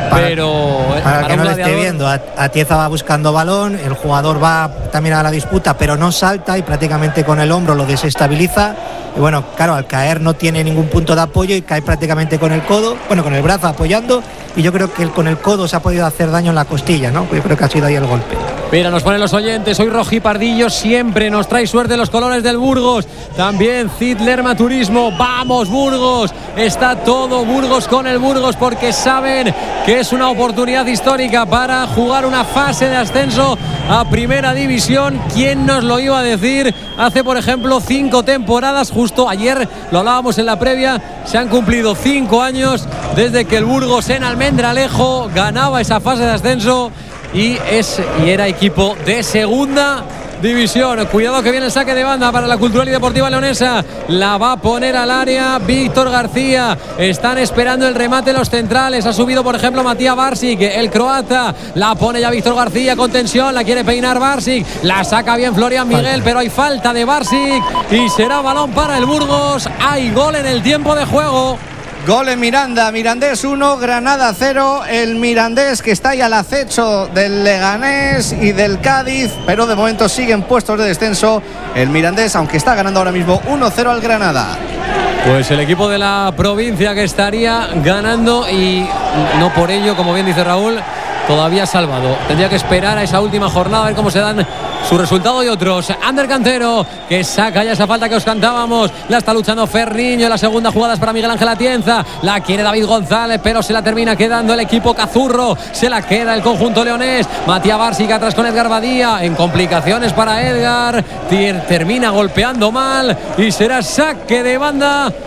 pero para que no lo esté viendo, Atienza va buscando balón, el jugador va también a la disputa, pero no salta y prácticamente con el hombro lo desestabiliza. Y bueno, claro, al caer no tiene ningún punto de apoyo y cae prácticamente con el codo, bueno, con el brazo apoyando, y yo creo que con el codo se ha podido hacer daño en la costilla, ¿no? Yo creo que ha sido ahí el golpe. Mira, nos ponen los oyentes, hoy Rojipardillo siempre nos trae suerte los colores del Burgos. También Cid Lerma Turismo, vamos Burgos, está todo Burgos con el Burgos porque saben que es una oportunidad histórica para jugar una fase de ascenso a Primera División. ¿Quién nos lo iba a decir? Hace, por ejemplo, 5 temporadas, justo ayer lo hablábamos en la previa, se han cumplido 5 años desde que el Burgos en Almendralejo ganaba esa fase de ascenso y era equipo de Segunda División. Cuidado que viene el saque de banda para la Cultural y Deportiva Leonesa. La va a poner al área Víctor García. Están esperando el remate los centrales. Ha subido, por ejemplo, Matías Barsic, el croata. La pone ya Víctor García con tensión. La quiere peinar Barsic. La saca bien Florian Miguel, pero hay falta de Barsic y será balón para el Burgos. Hay gol en el tiempo de juego. Gol en Miranda, Mirandés 1, Granada 0, el Mirandés que está ahí al acecho del Leganés y del Cádiz, pero de momento siguen puestos de descenso el Mirandés, aunque está ganando ahora mismo 1-0 al Granada. Pues el equipo de la provincia que estaría ganando y no por ello, como bien dice Raúl, todavía salvado. Tendría que esperar a esa última jornada a ver cómo se dan su resultado y otros. Ander Cantero, que saca ya esa falta que os cantábamos. La está luchando Ferriño. La segunda jugada es para Miguel Ángel Atienza. La quiere David González, pero se la termina quedando el equipo cazurro. Se la queda el conjunto leonés. Matías Barsic atrás con Edgar Badía. En complicaciones para Edgar. Termina golpeando mal y será saque de banda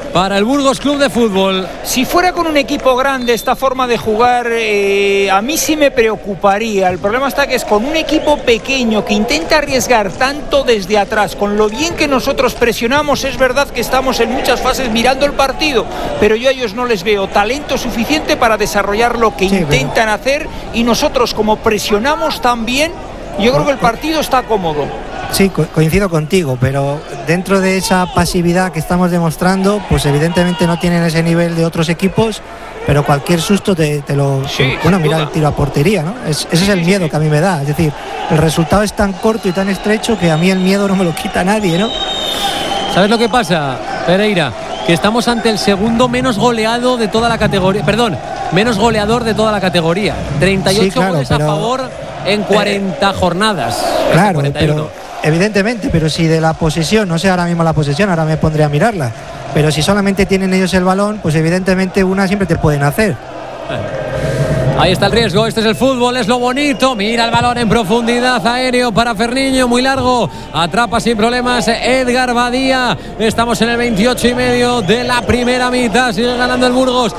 para el Burgos Club de Fútbol. Si fuera con un equipo grande esta forma de jugar, a mí sí me preocuparía. El problema está que es con un equipo pequeño que intenta arriesgar tanto desde atrás. Con lo bien que nosotros presionamos, es verdad que estamos en muchas fases mirando el partido, pero yo a ellos no les veo talento suficiente para desarrollar lo que intentan hacer, y nosotros, como presionamos tan bien, yo creo que el partido está cómodo. Sí, coincido contigo, pero dentro de esa pasividad que estamos demostrando, pues evidentemente no tienen ese nivel de otros equipos, pero cualquier susto mira el tiro a portería, ¿no? Ese es el miedo que a mí me da. Es decir, el resultado es tan corto y tan estrecho que a mí el miedo no me lo quita nadie, ¿no? ¿Sabes lo que pasa, Pereira? Que estamos ante el segundo menos goleado de toda la categoría. Perdón, menos goleador de toda la categoría. 38 goles a favor en 40 jornadas. Claro, pero evidentemente, pero si de la posesión, no sé ahora mismo la posesión, ahora me pondré a mirarla, pero si solamente tienen ellos el balón, pues evidentemente una siempre te pueden hacer. Ahí está el riesgo, este es el fútbol, es lo bonito. Mira el balón en profundidad, aéreo para Ferniño, muy largo, atrapa sin problemas Edgar Badía. Estamos en el 28,5 de la primera mitad, sigue ganando el Burgos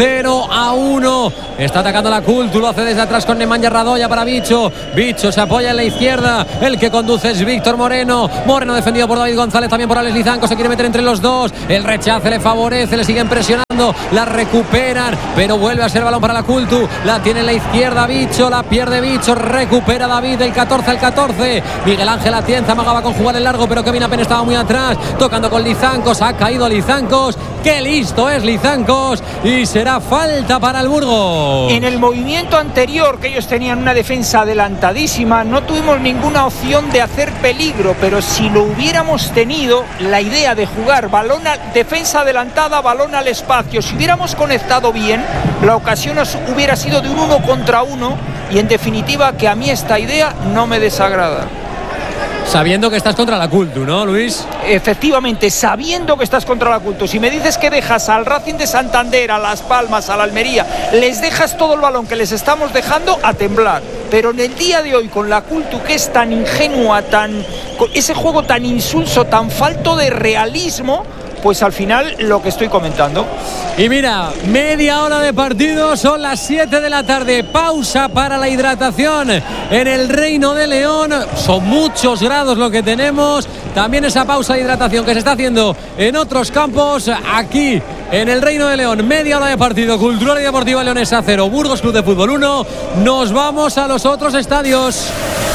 0-1. Está atacando la Cultu, lo hace desde atrás con Nemanja Radoya para Bicho. Bicho se apoya en la izquierda, el que conduce es Víctor Moreno. Moreno defendido por David González, también por Alex Lizanco, se quiere meter entre los dos. El rechace le favorece, le siguen presionando, la recuperan, pero vuelve a ser balón para la Cultu. La tiene en la izquierda Bicho, la pierde Bicho, recupera David del 14 al 14. Miguel Ángel Atienza amagaba con jugar en largo, pero Kevin Apen estaba muy atrás, tocando con Lizancos, ha caído Lizancos. Qué listo es Lizancos, y será falta para el Burgos. En el movimiento anterior, que ellos tenían una defensa adelantadísima, no tuvimos ninguna opción de hacer peligro, pero si lo hubiéramos tenido, la idea de jugar defensa adelantada, balón al espacio, si hubiéramos conectado bien, la ocasión hubiera sido de un 1 contra 1, y en definitiva que a mí esta idea no me desagrada. Sabiendo que estás contra la Cultu, ¿no, Luis? Efectivamente, sabiendo que estás contra la Cultu. Si me dices que dejas al Racing de Santander, a Las Palmas, a la Almería, les dejas todo el balón que les estamos dejando, a temblar. Pero en el día de hoy, con la Cultu, que es tan ingenua, con ese juego tan insulso, tan falto de realismo, pues al final lo que estoy comentando. Y mira, media hora de partido, son las 7 de la tarde, pausa para la hidratación en el Reino de León. Son muchos grados lo que tenemos, también esa pausa de hidratación que se está haciendo en otros campos. Aquí en el Reino de León, media hora de partido, Cultural y Deportiva Leonesa 0, Burgos Club de Fútbol 1. Nos vamos a los otros estadios.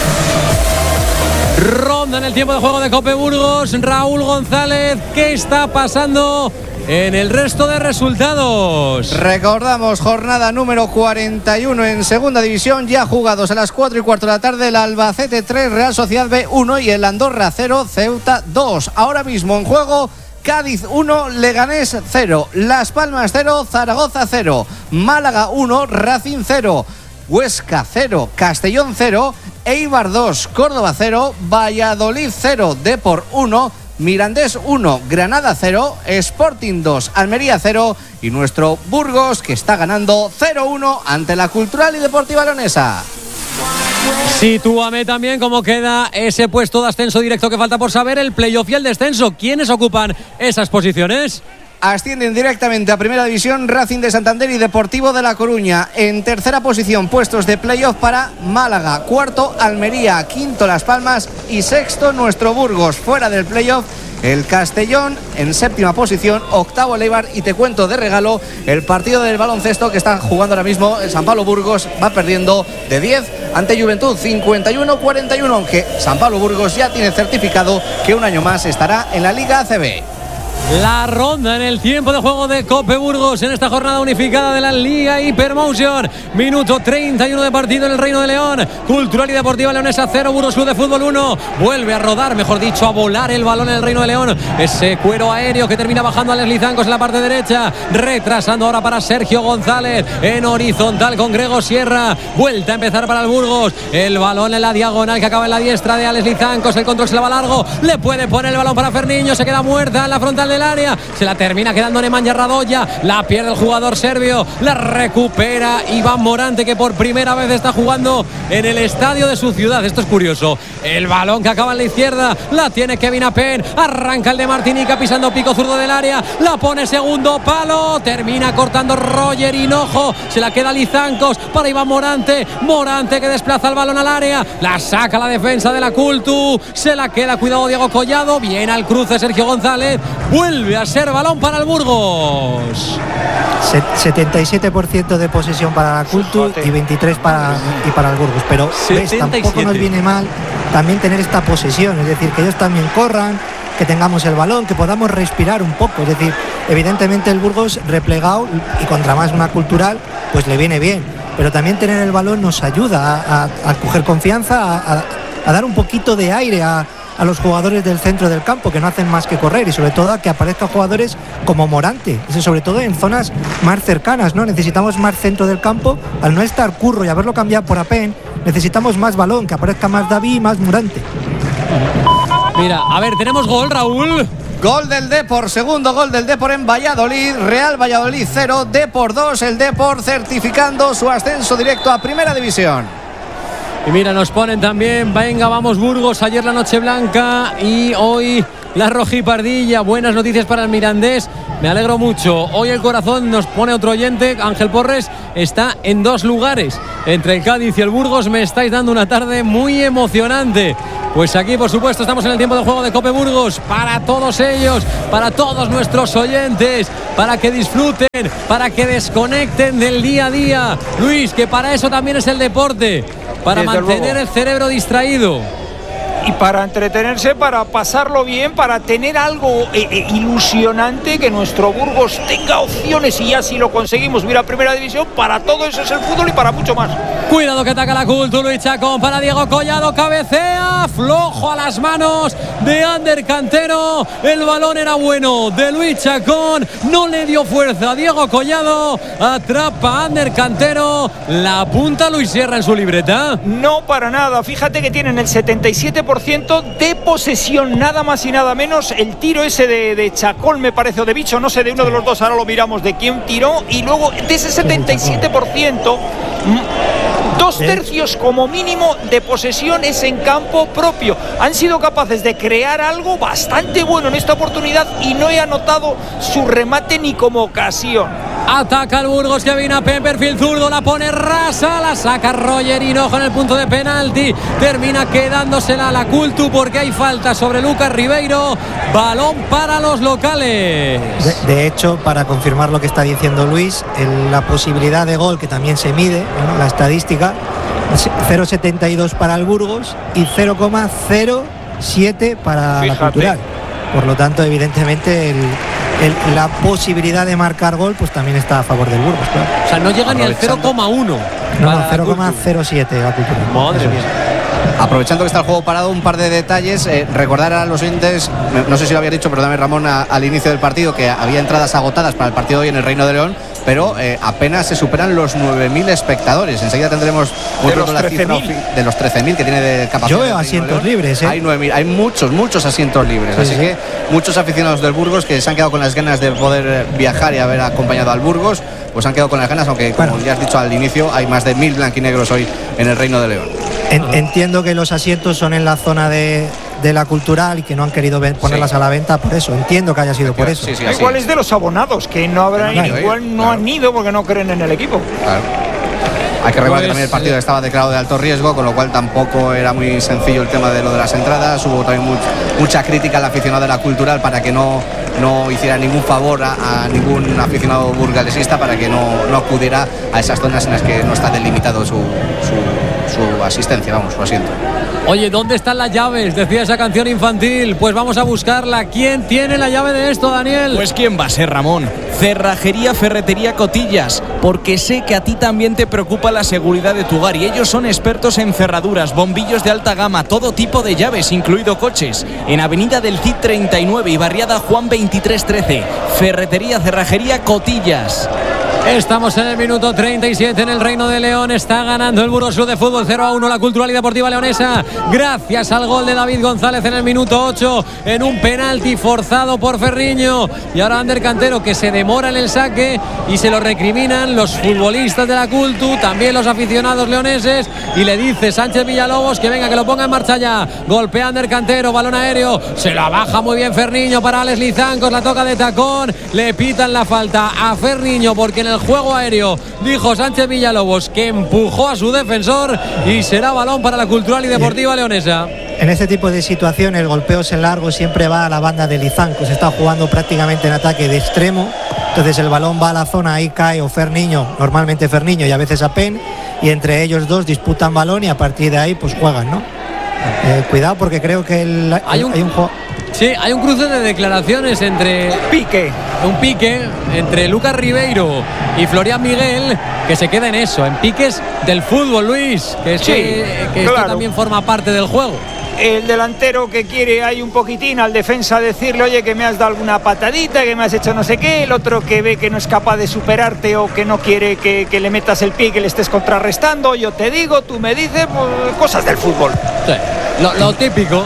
Ronda en el tiempo de juego de Cope Burgos, Raúl González, ¿qué está pasando en el resto de resultados? Recordamos, jornada número 41 en segunda división, ya jugados a las 4:15 de la tarde, el Albacete 3, Real Sociedad B 1 y el Andorra 0, Ceuta 2. Ahora mismo en juego Cádiz 1, Leganés 0, Las Palmas 0, Zaragoza 0, Málaga 1, Racing 0, Huesca 0, Castellón 0, Eibar 2, Córdoba 0, Valladolid 0, Depor 1, Mirandés 1, Granada 0, Sporting 2, Almería 0 y nuestro Burgos, que está ganando 0-1 ante la Cultural y Deportiva Leonesa. Sitúame también cómo queda ese puesto de ascenso directo que falta por saber, el playoff y el descenso. ¿Quiénes ocupan esas posiciones? Ascienden directamente a Primera División Racing de Santander y Deportivo de La Coruña. En tercera posición, puestos de playoff para Málaga. Cuarto, Almería. Quinto, Las Palmas. Y sexto, nuestro Burgos. Fuera del playoff, el Castellón. En séptima posición, octavo, el Eibar. Y te cuento de regalo el partido del baloncesto que está jugando ahora mismo el San Pablo Burgos. Va perdiendo de 10 ante Juventud, 51-41. Aunque San Pablo Burgos ya tiene certificado que un año más estará en la Liga ACB. La ronda en el tiempo de juego de Cope Burgos en esta jornada unificada de la Liga Hypermotion. Minuto 31 de partido en el Reino de León. Cultural y Deportiva Leonesa 0, Burgos Club de Fútbol 1. Vuelve a rodar, mejor dicho, a volar el balón en el Reino de León. Ese cuero aéreo que termina bajando a Les Lizancos en la parte derecha. Retrasando ahora para Sergio González. En horizontal con Grego Sierra. Vuelta a empezar para el Burgos. El balón en la diagonal que acaba en la diestra de Alex Lizancos. El control se la va largo. Le puede poner el balón para Ferniño. Se queda muerta en la frontal del del área, se la termina quedando Nemanja Radoja, la pierde el jugador serbio, la recupera Iván Morante, que por primera vez está jugando en el estadio de su ciudad. Esto es curioso, el balón que acaba en la izquierda, la tiene Kevin Apen, arranca el de Martinica pisando pico zurdo del área, la pone segundo palo, termina cortando Roger Hinojo, se la queda Lizancos para Iván Morante, Morante que desplaza el balón al área, la saca la defensa de la Cultu, se la queda, cuidado Diego Collado, viene al cruce Sergio González, vuelve a ser balón para el Burgos. 77% de posesión para la Cultu y 23% para el Burgos, pero ¿ves? Tampoco nos viene mal también tener esta posesión, es decir, que ellos también corran, que tengamos el balón, que podamos respirar un poco, es decir, evidentemente el Burgos replegado y contra más una Cultural pues le viene bien, pero también tener el balón nos ayuda a coger confianza, a dar un poquito de aire a los jugadores del centro del campo, que no hacen más que correr, y sobre todo a que aparezcan jugadores como Morante, sobre todo en zonas más cercanas, ¿no? Necesitamos más centro del campo, al no estar Curro y haberlo cambiado por Apen, necesitamos más balón, que aparezca más David y más Morante. Mira, a ver, tenemos gol, Raúl. Gol del Depor, segundo gol del Depor en Valladolid, Real Valladolid 0, Depor 2, el Depor certificando su ascenso directo a Primera División. Y mira, nos ponen también, venga, vamos Burgos, ayer la noche blanca y hoy la rojipardilla, buenas noticias para el Mirandés, me alegro mucho. Hoy el corazón, nos pone otro oyente, Ángel Porres, está en 2 lugares, entre el Cádiz y el Burgos, me estáis dando una tarde muy emocionante. Pues aquí, por supuesto, estamos en el tiempo de juego de Cope Burgos, para todos ellos, para todos nuestros oyentes, para que disfruten, para que desconecten del día a día. Luis, que para eso también es el deporte, para desde mantener luego el cerebro distraído. y para entretenerse, para pasarlo bien, para tener algo ilusionante, que nuestro Burgos tenga opciones, y ya si lo conseguimos, ir a Primera División. Para todo eso es el fútbol y para mucho más. Cuidado que ataca la Cultu, Luis Chacón para Diego Collado, cabecea, flojo a las manos de Ander Cantero, el balón era bueno de Luis Chacón, no le dio fuerza a Diego Collado, atrapa a Ander Cantero, la apunta Luis Sierra en su libreta. No, para nada, fíjate que tienen el 77% de posesión, nada más y nada menos. El tiro ese de Chacón, me parece, o de Bicho, no sé, de uno de los dos, ahora lo miramos de quién tiró, y luego de ese 77%, 2/3 como mínimo de posesión es en campo propio. Han sido capaces de crear algo bastante bueno en esta oportunidad y no he anotado su remate ni como ocasión. Ataca el Burgos, que viene a perfil zurdo, la pone rasa, la saca Roger Hinojo en el punto de penalti, termina quedándosela a la Cultu porque hay falta sobre Lucas Ribeiro, balón para los locales. De hecho, para confirmar lo que está diciendo Luis, la posibilidad de gol, que también se mide, ¿no?, la estadística, 0,72 para el Burgos y 0,07 para la Cultural. Por lo tanto, evidentemente la posibilidad de marcar gol pues también está a favor del Burgos, claro. O sea, no llega ni al 0,1. No, 0,07 la Cultural. Madre mía. Aprovechando que está el juego parado, un par de detalles. Recordar a los oyentes, no sé si lo había dicho, pero también Ramón, al inicio del partido, que había entradas agotadas para el partido de hoy en el Reino de León, pero apenas se superan los 9.000 espectadores. Enseguida tendremos la cifra de los 13.000 que tiene de capacidad. Yo veo asientos libres, Hay 9.000, hay muchos asientos libres, sí, así que muchos aficionados del Burgos que se han quedado con las ganas de poder viajar y haber acompañado al Burgos, pues han quedado con las ganas, aunque como ya has dicho al inicio, hay más de 1.000 blanquinegros hoy en el Reino de León. Entiendo que los asientos son en la zona de la Cultural y que no han querido ponerlas a la venta por eso. Entiendo que haya sido por eso. Sí, igual es de los abonados, que no habrán ido, igual no han ido porque no creen en el equipo. Claro. Hay que recordar que también el partido estaba declarado de alto riesgo, con lo cual tampoco era muy sencillo el tema de lo de las entradas. Hubo también mucha crítica al aficionado de la Cultural para que no hiciera ningún favor a ningún aficionado burgalesista, para que no acudiera a esas zonas en las que no está delimitado su asistencia, su asiento. Oye, ¿dónde están las llaves? Decía esa canción infantil. Pues vamos a buscarla. ¿Quién tiene la llave de esto, Daniel? Pues ¿quién va a ser, Ramón? Cerrajería Ferretería Cotillas, porque sé que a ti también te preocupa la seguridad de tu hogar, y ellos son expertos en cerraduras, bombillos de alta gama, todo tipo de llaves, incluido coches. En Avenida del Cid 39 y Barriada Juan 2313. Ferretería Cerrajería Cotillas. Estamos en el minuto 37 en el Reino de León. Está ganando el Burgos Club de Fútbol 0-1 la Cultural y Deportiva Leonesa, gracias al gol de David González en el minuto 8 en un penalti forzado por Ferriño. Y ahora Ander Cantero, que se demora en el saque y se lo recriminan los futbolistas de la Cultu, también los aficionados leoneses, y le dice Sánchez Villalobos que venga, que lo ponga en marcha ya. Golpea Ander Cantero, balón aéreo, se la baja muy bien Ferriño para Alex Lizancos, la toca de tacón, le pitan la falta a Ferriño porque en el juego aéreo dijo Sánchez Villalobos que empujó a su defensor y será balón para la Cultural y Deportiva Leonesa. En este tipo de situaciones, golpeos en largo siempre va a la banda de Lizancos. Está jugando prácticamente en ataque de extremo. Entonces el balón va a la zona, ahí cae o Ferniño, normalmente Ferniño y a veces Apen, y entre ellos dos disputan balón y a partir de ahí pues juegan, ¿no? Cuidado porque creo que hay un juego. Sí, hay un cruce de declaraciones entre un pique entre Lucas Ribeiro y Florian Miguel, que se queda en eso, en piques del fútbol, Luis, que claro, esto también forma parte del juego. El delantero que quiere ahí un poquitín al defensa decirle, oye, que me has dado alguna patadita, que me has hecho no sé qué. El otro que ve que no es capaz de superarte o que no quiere que le metas el pie y que le estés contrarrestando. Yo te digo, tú me dices, pues, cosas del fútbol. Sí, lo típico.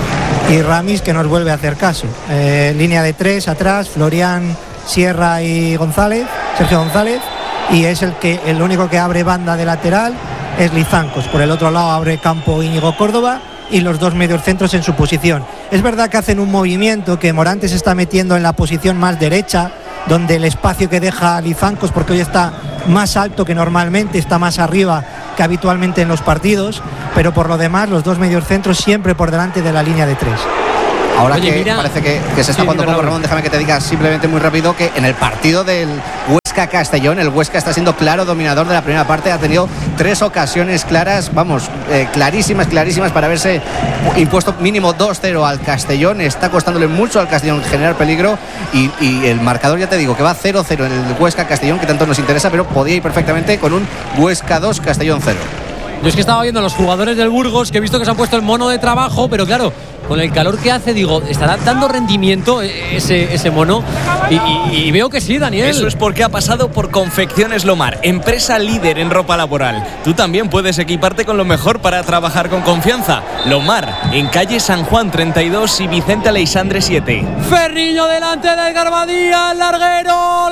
Y Ramis, que nos vuelve a hacer caso. Línea de tres atrás, Florian, Sierra y Sergio González. Y es el único que abre banda de lateral es Lizancos. Por el otro lado abre campo Íñigo Córdoba y los dos mediocentros en su posición. Es verdad que hacen un movimiento, que Morante se está metiendo en la posición más derecha, donde el espacio que deja Lizancos, porque hoy está más alto que normalmente, está más arriba que habitualmente en los partidos, pero por lo demás los dos mediocentros siempre por delante de la línea de tres. Ahora que mira, parece que se está jugando poco, Ramón, déjame que te diga simplemente muy rápido que en el partido del Huesca-Castellón, el Huesca está siendo claro dominador de la primera parte, ha tenido 3 ocasiones claras, clarísimas para haberse impuesto mínimo 2-0 al Castellón. Está costándole mucho al Castellón generar peligro y el marcador, ya te digo, que va 0-0 en el Huesca-Castellón, que tanto nos interesa, pero podía ir perfectamente con un Huesca 2, Castellón 0. Yo es que estaba viendo a los jugadores del Burgos, que he visto que se han puesto el mono de trabajo, pero claro, con el calor que hace, digo, ¿estará dando rendimiento ese mono? Y veo que sí, Daniel. Eso es porque ha pasado por Confecciones Lomar, empresa líder en ropa laboral. Tú también puedes equiparte con lo mejor para trabajar con confianza. Lomar, en calle San Juan 32 y Vicente Aleixandre 7. Ferriño delante de Edgar Badía, el larguero.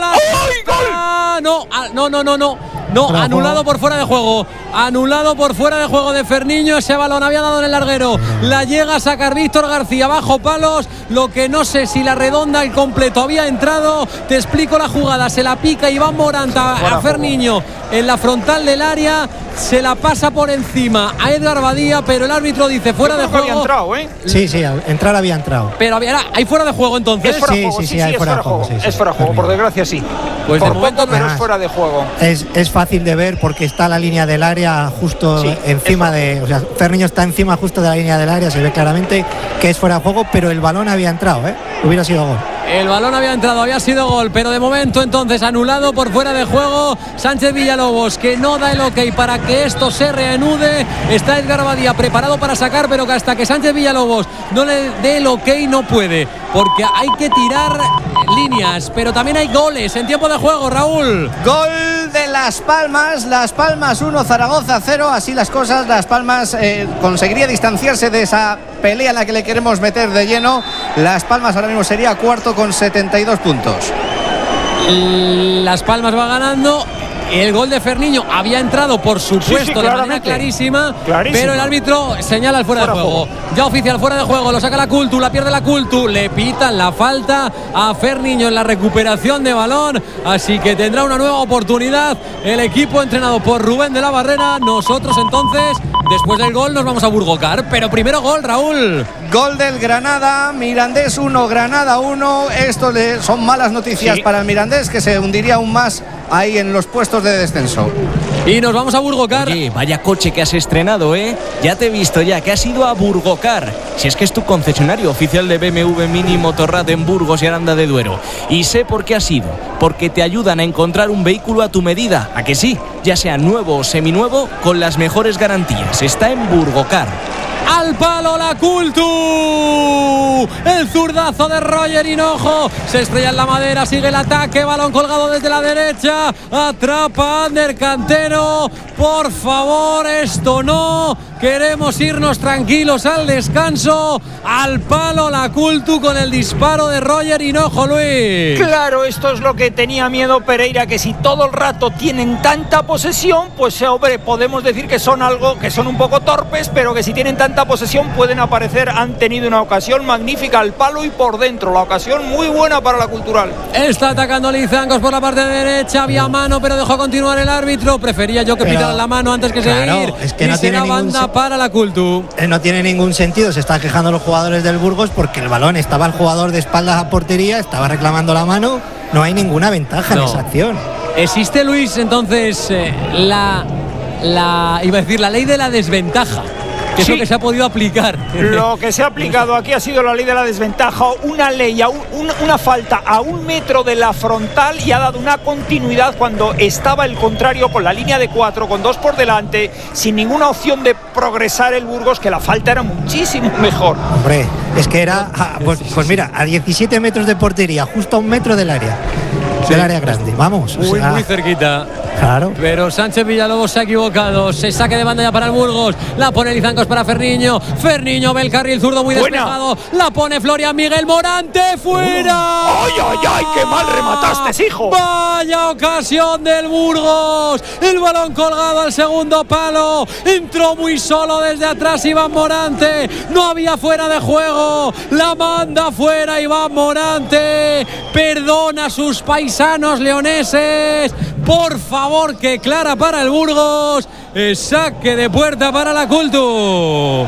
No, anulado por fuera de juego. Anulado por fuera de juego de Ferniño. Ese balón había dado en el larguero. La llega a sacar Víctor García bajo palos. Lo que no sé si la redonda, el completo, había entrado. Te explico la jugada. Se la pica Iván Moranta a Ferniño en la frontal del área. Se la pasa por encima a Edgar Badía, pero el árbitro dice fuera de juego. Había entrado, Sí, entrar había entrado. Pero hay fuera de juego entonces. Es fuera de juego, sí, es fuera de juego. Es fuera de juego, por desgracia sí. Pues por de momento poco, pero es fuera de juego. Es fácil de ver porque está la línea del área justo encima de. O sea, Ferniño está encima justo de la línea del área, se ve claramente que es fuera de juego, pero el balón había entrado, hubiera sido gol. El balón había entrado, había sido gol, pero de momento entonces anulado por fuera de juego. Sánchez Villalobos, que no da el ok para que esto se reanude. Está Edgar Badía preparado para sacar, pero que hasta que Sánchez Villalobos no le dé el ok no puede, porque hay que tirar líneas, pero también hay goles en tiempo de juego, Raúl. Gol de Las Palmas 1, Zaragoza 0, así las cosas. Las Palmas conseguiría distanciarse de esa pelea en la que le queremos meter de lleno. Las Palmas ahora mismo sería cuarto con 72 puntos. Las Palmas va ganando. El gol de Ferniño había entrado, por supuesto, de manera clarísima, pero el árbitro señala el fuera de juego. Ya oficial fuera de juego, lo saca la Cultu, la pierde la Cultu, le pitan la falta a Ferniño en la recuperación de balón, así que tendrá una nueva oportunidad el equipo entrenado por Rubén de la Barrera. Nosotros entonces, después del gol, nos vamos a Burgocar, pero primero gol, Raúl. Gol del Granada, Mirandés 1, Granada 1. Esto son malas noticias para el Mirandés, que se hundiría aún más ahí en los puestos de descenso. Y nos vamos a Burgocar. Oye, vaya coche que has estrenado, Ya te he visto ya, que has ido a Burgocar. Si es que es tu concesionario oficial de BMW Mini Motorrad en Burgos y Aranda de Duero. Y sé por qué has ido. Porque te ayudan a encontrar un vehículo a tu medida. ¿A que sí? Ya sea nuevo o seminuevo, con las mejores garantías. Está en Burgocar. al palo la Cultu. El zurdazo de Roger Hinojo se estrella en la madera, sigue el ataque, balón colgado desde la derecha, atrapa Ander Cantero. Por favor, esto no. Queremos irnos tranquilos al descanso. Al palo la Cultu con el disparo de Roger Hinojo, Luis. Claro, esto es lo que tenía miedo Pereira, que si todo el rato tienen tanta posesión, pues hombre, podemos decir que son un poco torpes, pero que si tienen tanta posesión pueden aparecer. Han tenido una ocasión magnífica al palo y por dentro, la ocasión muy buena para la Cultural. Está atacando Lizangos por la parte derecha, había mano, pero dejó continuar el árbitro. Prefería yo que pitara la mano antes que seguir. Es que y no tiene banda para la Cultu. No tiene ningún sentido. Se están quejando los jugadores del Burgos porque el balón estaba el jugador de espaldas a portería, estaba reclamando la mano. No hay ninguna ventaja en esa acción. Existe, Luis, entonces la ley de la desventaja, que es lo que se ha podido aplicar. Lo que se ha aplicado aquí ha sido la ley de la desventaja, una ley, una falta a 1 metro de la frontal, y ha dado una continuidad cuando estaba el contrario con la línea de 4, con 2 por delante, sin ninguna opción de progresar el Burgos, que la falta era muchísimo mejor. Hombre, es que era, pues mira, a 17 metros de portería, justo a 1 metro del área. Del área grande, vamos. Muy cerquita. Claro. Pero Sánchez Villalobos se ha equivocado. Se saque de banda ya para el Burgos. La pone Lizancos para Ferniño. Ferniño ve el carril zurdo muy despejado. La pone Florian Miguel Morante. ¡Fuera! ¡Ay, ay, ay! ¡Qué mal remataste, hijo! ¡Vaya ocasión del Burgos! El balón colgado al segundo palo. Entró muy solo desde atrás Iván Morante. No había fuera de juego. La manda fuera Iván Morante. Perdona a sus paisanos leoneses. Por favor, que clara para el Burgos. Saque de puerta para la Cultu.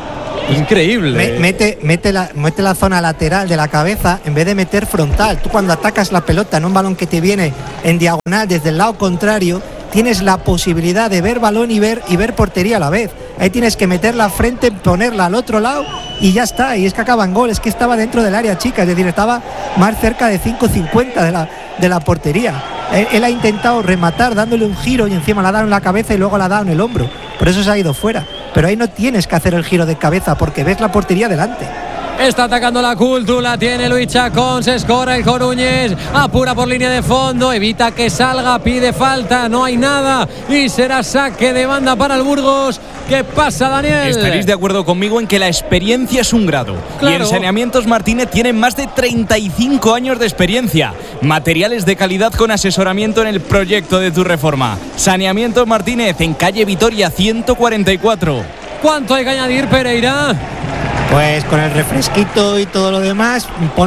Increíble. Mete la zona lateral de la cabeza en vez de meter frontal. Tú cuando atacas la pelota en un balón que te viene en diagonal desde el lado contrario, tienes la posibilidad de ver balón y ver portería a la vez. Ahí tienes que meter la frente, ponerla al otro lado y ya está. Y es que acaba en gol. Es que estaba dentro del área chica, es decir, estaba más cerca de 5.50 de la portería. Él ha intentado rematar dándole un giro y encima la ha dado en la cabeza y luego la ha dado en el hombro. Por eso se ha ido fuera. Pero ahí no tienes que hacer el giro de cabeza porque ves la portería delante. Está atacando la Cultu, la tiene Luis Chacón, se escora el Coruñés, apura por línea de fondo, evita que salga, pide falta, no hay nada y será saque de banda para el Burgos. ¿Qué pasa, Daniel? Estaréis de acuerdo conmigo en que la experiencia es un grado. Claro. Y en Saneamientos Martínez tienen más de 35 años de experiencia. Materiales de calidad con asesoramiento en el proyecto de tu reforma. Saneamientos Martínez en calle Vitoria 144. ¿Cuánto hay que añadir, Pereira? Pues con el refresquito y todo lo demás,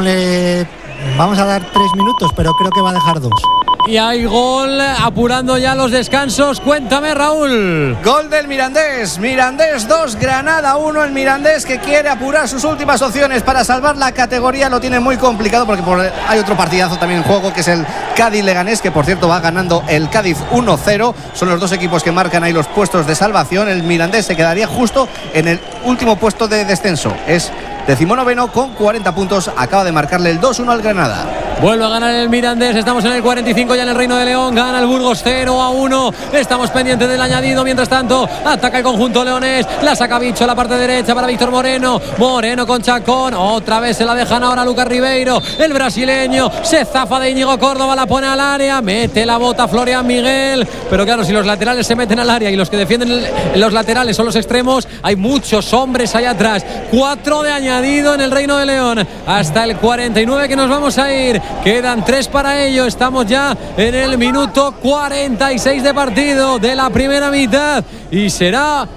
vamos a dar 3 minutos, pero creo que va a dejar 2. Y hay gol, apurando ya los descansos. Cuéntame, Raúl. Gol del Mirandés. Mirandés 2, Granada 1. El Mirandés, que quiere apurar sus últimas opciones para salvar la categoría, lo tiene muy complicado porque hay otro partidazo también en juego, que es el Cádiz-Leganés, que por cierto va ganando el Cádiz 1-0. Son los dos equipos que marcan ahí los puestos de salvación. El Mirandés se quedaría justo en el último puesto de descenso. Es 19º con 40 puntos. Acaba de marcarle el 2-1 al Granada. Vuelve a ganar el Mirandés. Estamos en el 45 ya en el Reino de León. Gana el Burgos 0-1. Estamos pendientes del añadido. Mientras tanto, ataca el conjunto leonés. La saca Bicho a la parte derecha para Víctor Moreno. Moreno con Chacón. Otra vez se la dejan ahora a Lucas Ribeiro. El brasileño se zafa de Íñigo Córdoba. La pone al área. Mete la bota Florian Miguel. Pero claro, si los laterales se meten al área y los que defienden los laterales son los extremos, hay muchos hombres allá atrás. 4 de añadido en el Reino de León. Hasta el 49 que nos vamos a ir. Quedan 3 para ello. Estamos ya en el minuto 46 de partido de la primera mitad. Y será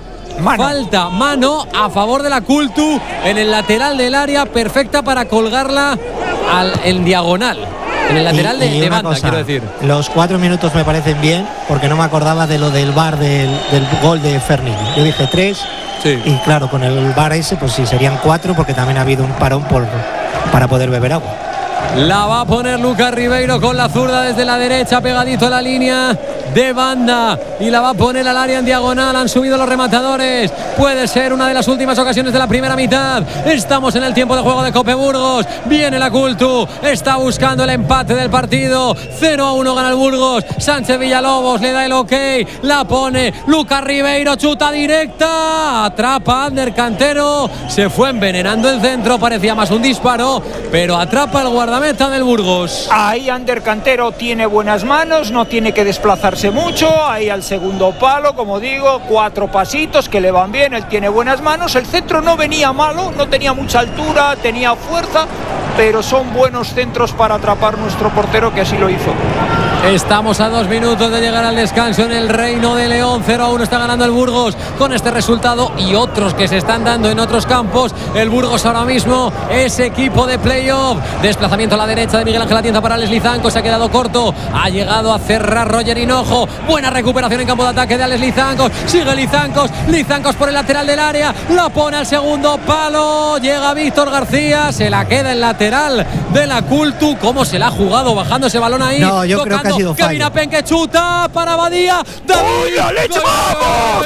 mano a favor de la Cultu en el lateral del área, perfecta para colgarla en diagonal. En el lateral de banda, quiero decir. Los 4 minutos me parecen bien, porque no me acordaba de lo del VAR del gol de Ferniño. Yo dije 3. Sí. Y claro, con el VAR ese, pues sí, serían 4, porque también ha habido un parón para poder beber agua. La va a poner Lucas Ribeiro con la zurda desde la derecha, pegadito a la línea. de banda y la va a poner al área en diagonal. Han subido los rematadores. Puede ser una de las últimas ocasiones de la primera mitad. Estamos en el tiempo de juego de Cope Burgos. Viene la Cultu, está buscando el empate del partido. 0-1 gana el Burgos. Sánchez Villalobos le da el ok, la pone Lucas Ribeiro, chuta directa, atrapa Ander Cantero, se fue envenenando el centro, parecía más un disparo, pero atrapa el guardameta del Burgos. Ahí Ander Cantero tiene buenas manos, no tiene que desplazarse mucho, ahí al segundo palo, como digo, 4 pasitos que le van bien, él tiene buenas manos, el centro no venía malo, no tenía mucha altura, tenía fuerza, pero son buenos centros para atrapar nuestro portero, que así lo hizo. Estamos a 2 minutos de llegar al descanso en el Reino de León. 0-1 está ganando el Burgos con este resultado y otros que se están dando en otros campos. El Burgos ahora mismo es equipo de playoff. Desplazamiento a la derecha de Miguel Ángel Atienza para Alex Lizancos. Se ha quedado corto. Ha llegado a cerrar Roger Hinojo. Buena recuperación en campo de ataque de Alex Lizancos. Sigue Lizancos. Lizancos por el lateral del área. La pone al segundo palo. Llega Víctor García. Se la queda el lateral de la Cultu. ¿Cómo se la ha jugado bajando ese balón ahí? No, yo creo que ha sido fallo. Kevin Apen que chuta para Badía. ¡Uy, la leche! ¡Vamos!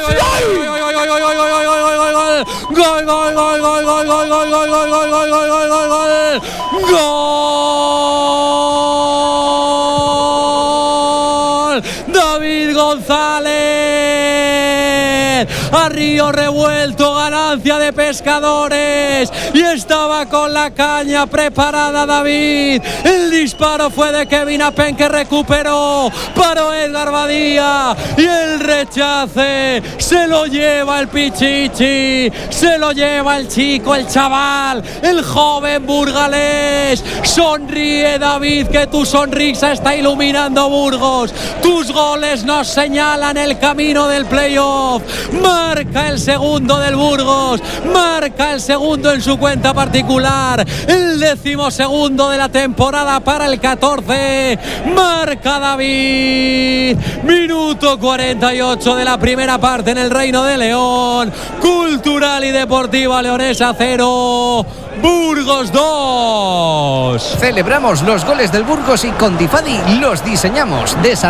Gol, gol, gol, gol, gol, gol, gol, gol, gol, gol, gol, gol, gol, gol, gol. Gol. David González. A río revuelto, ganancia de Pescadores. Y estaba con la caña preparada David. El disparo fue de Kevin Apen, que recuperó. Paró Edgar Badía. Y el rechace se lo lleva el Pichichi. Se lo lleva el chico, el chaval, el joven burgalés. Sonríe, David, que tu sonrisa está iluminando Burgos. Tus goles nos señalan el camino del playoff. Marca el segundo del Burgos. Marca el segundo en su cuenta particular. El 12º de la temporada para el 14. Marca David. Minuto 48 de la primera parte en el Reino de León. Cultural y Deportiva Leonesa 0, Burgos 2. Celebramos los goles del Burgos y con Difadi los diseñamos.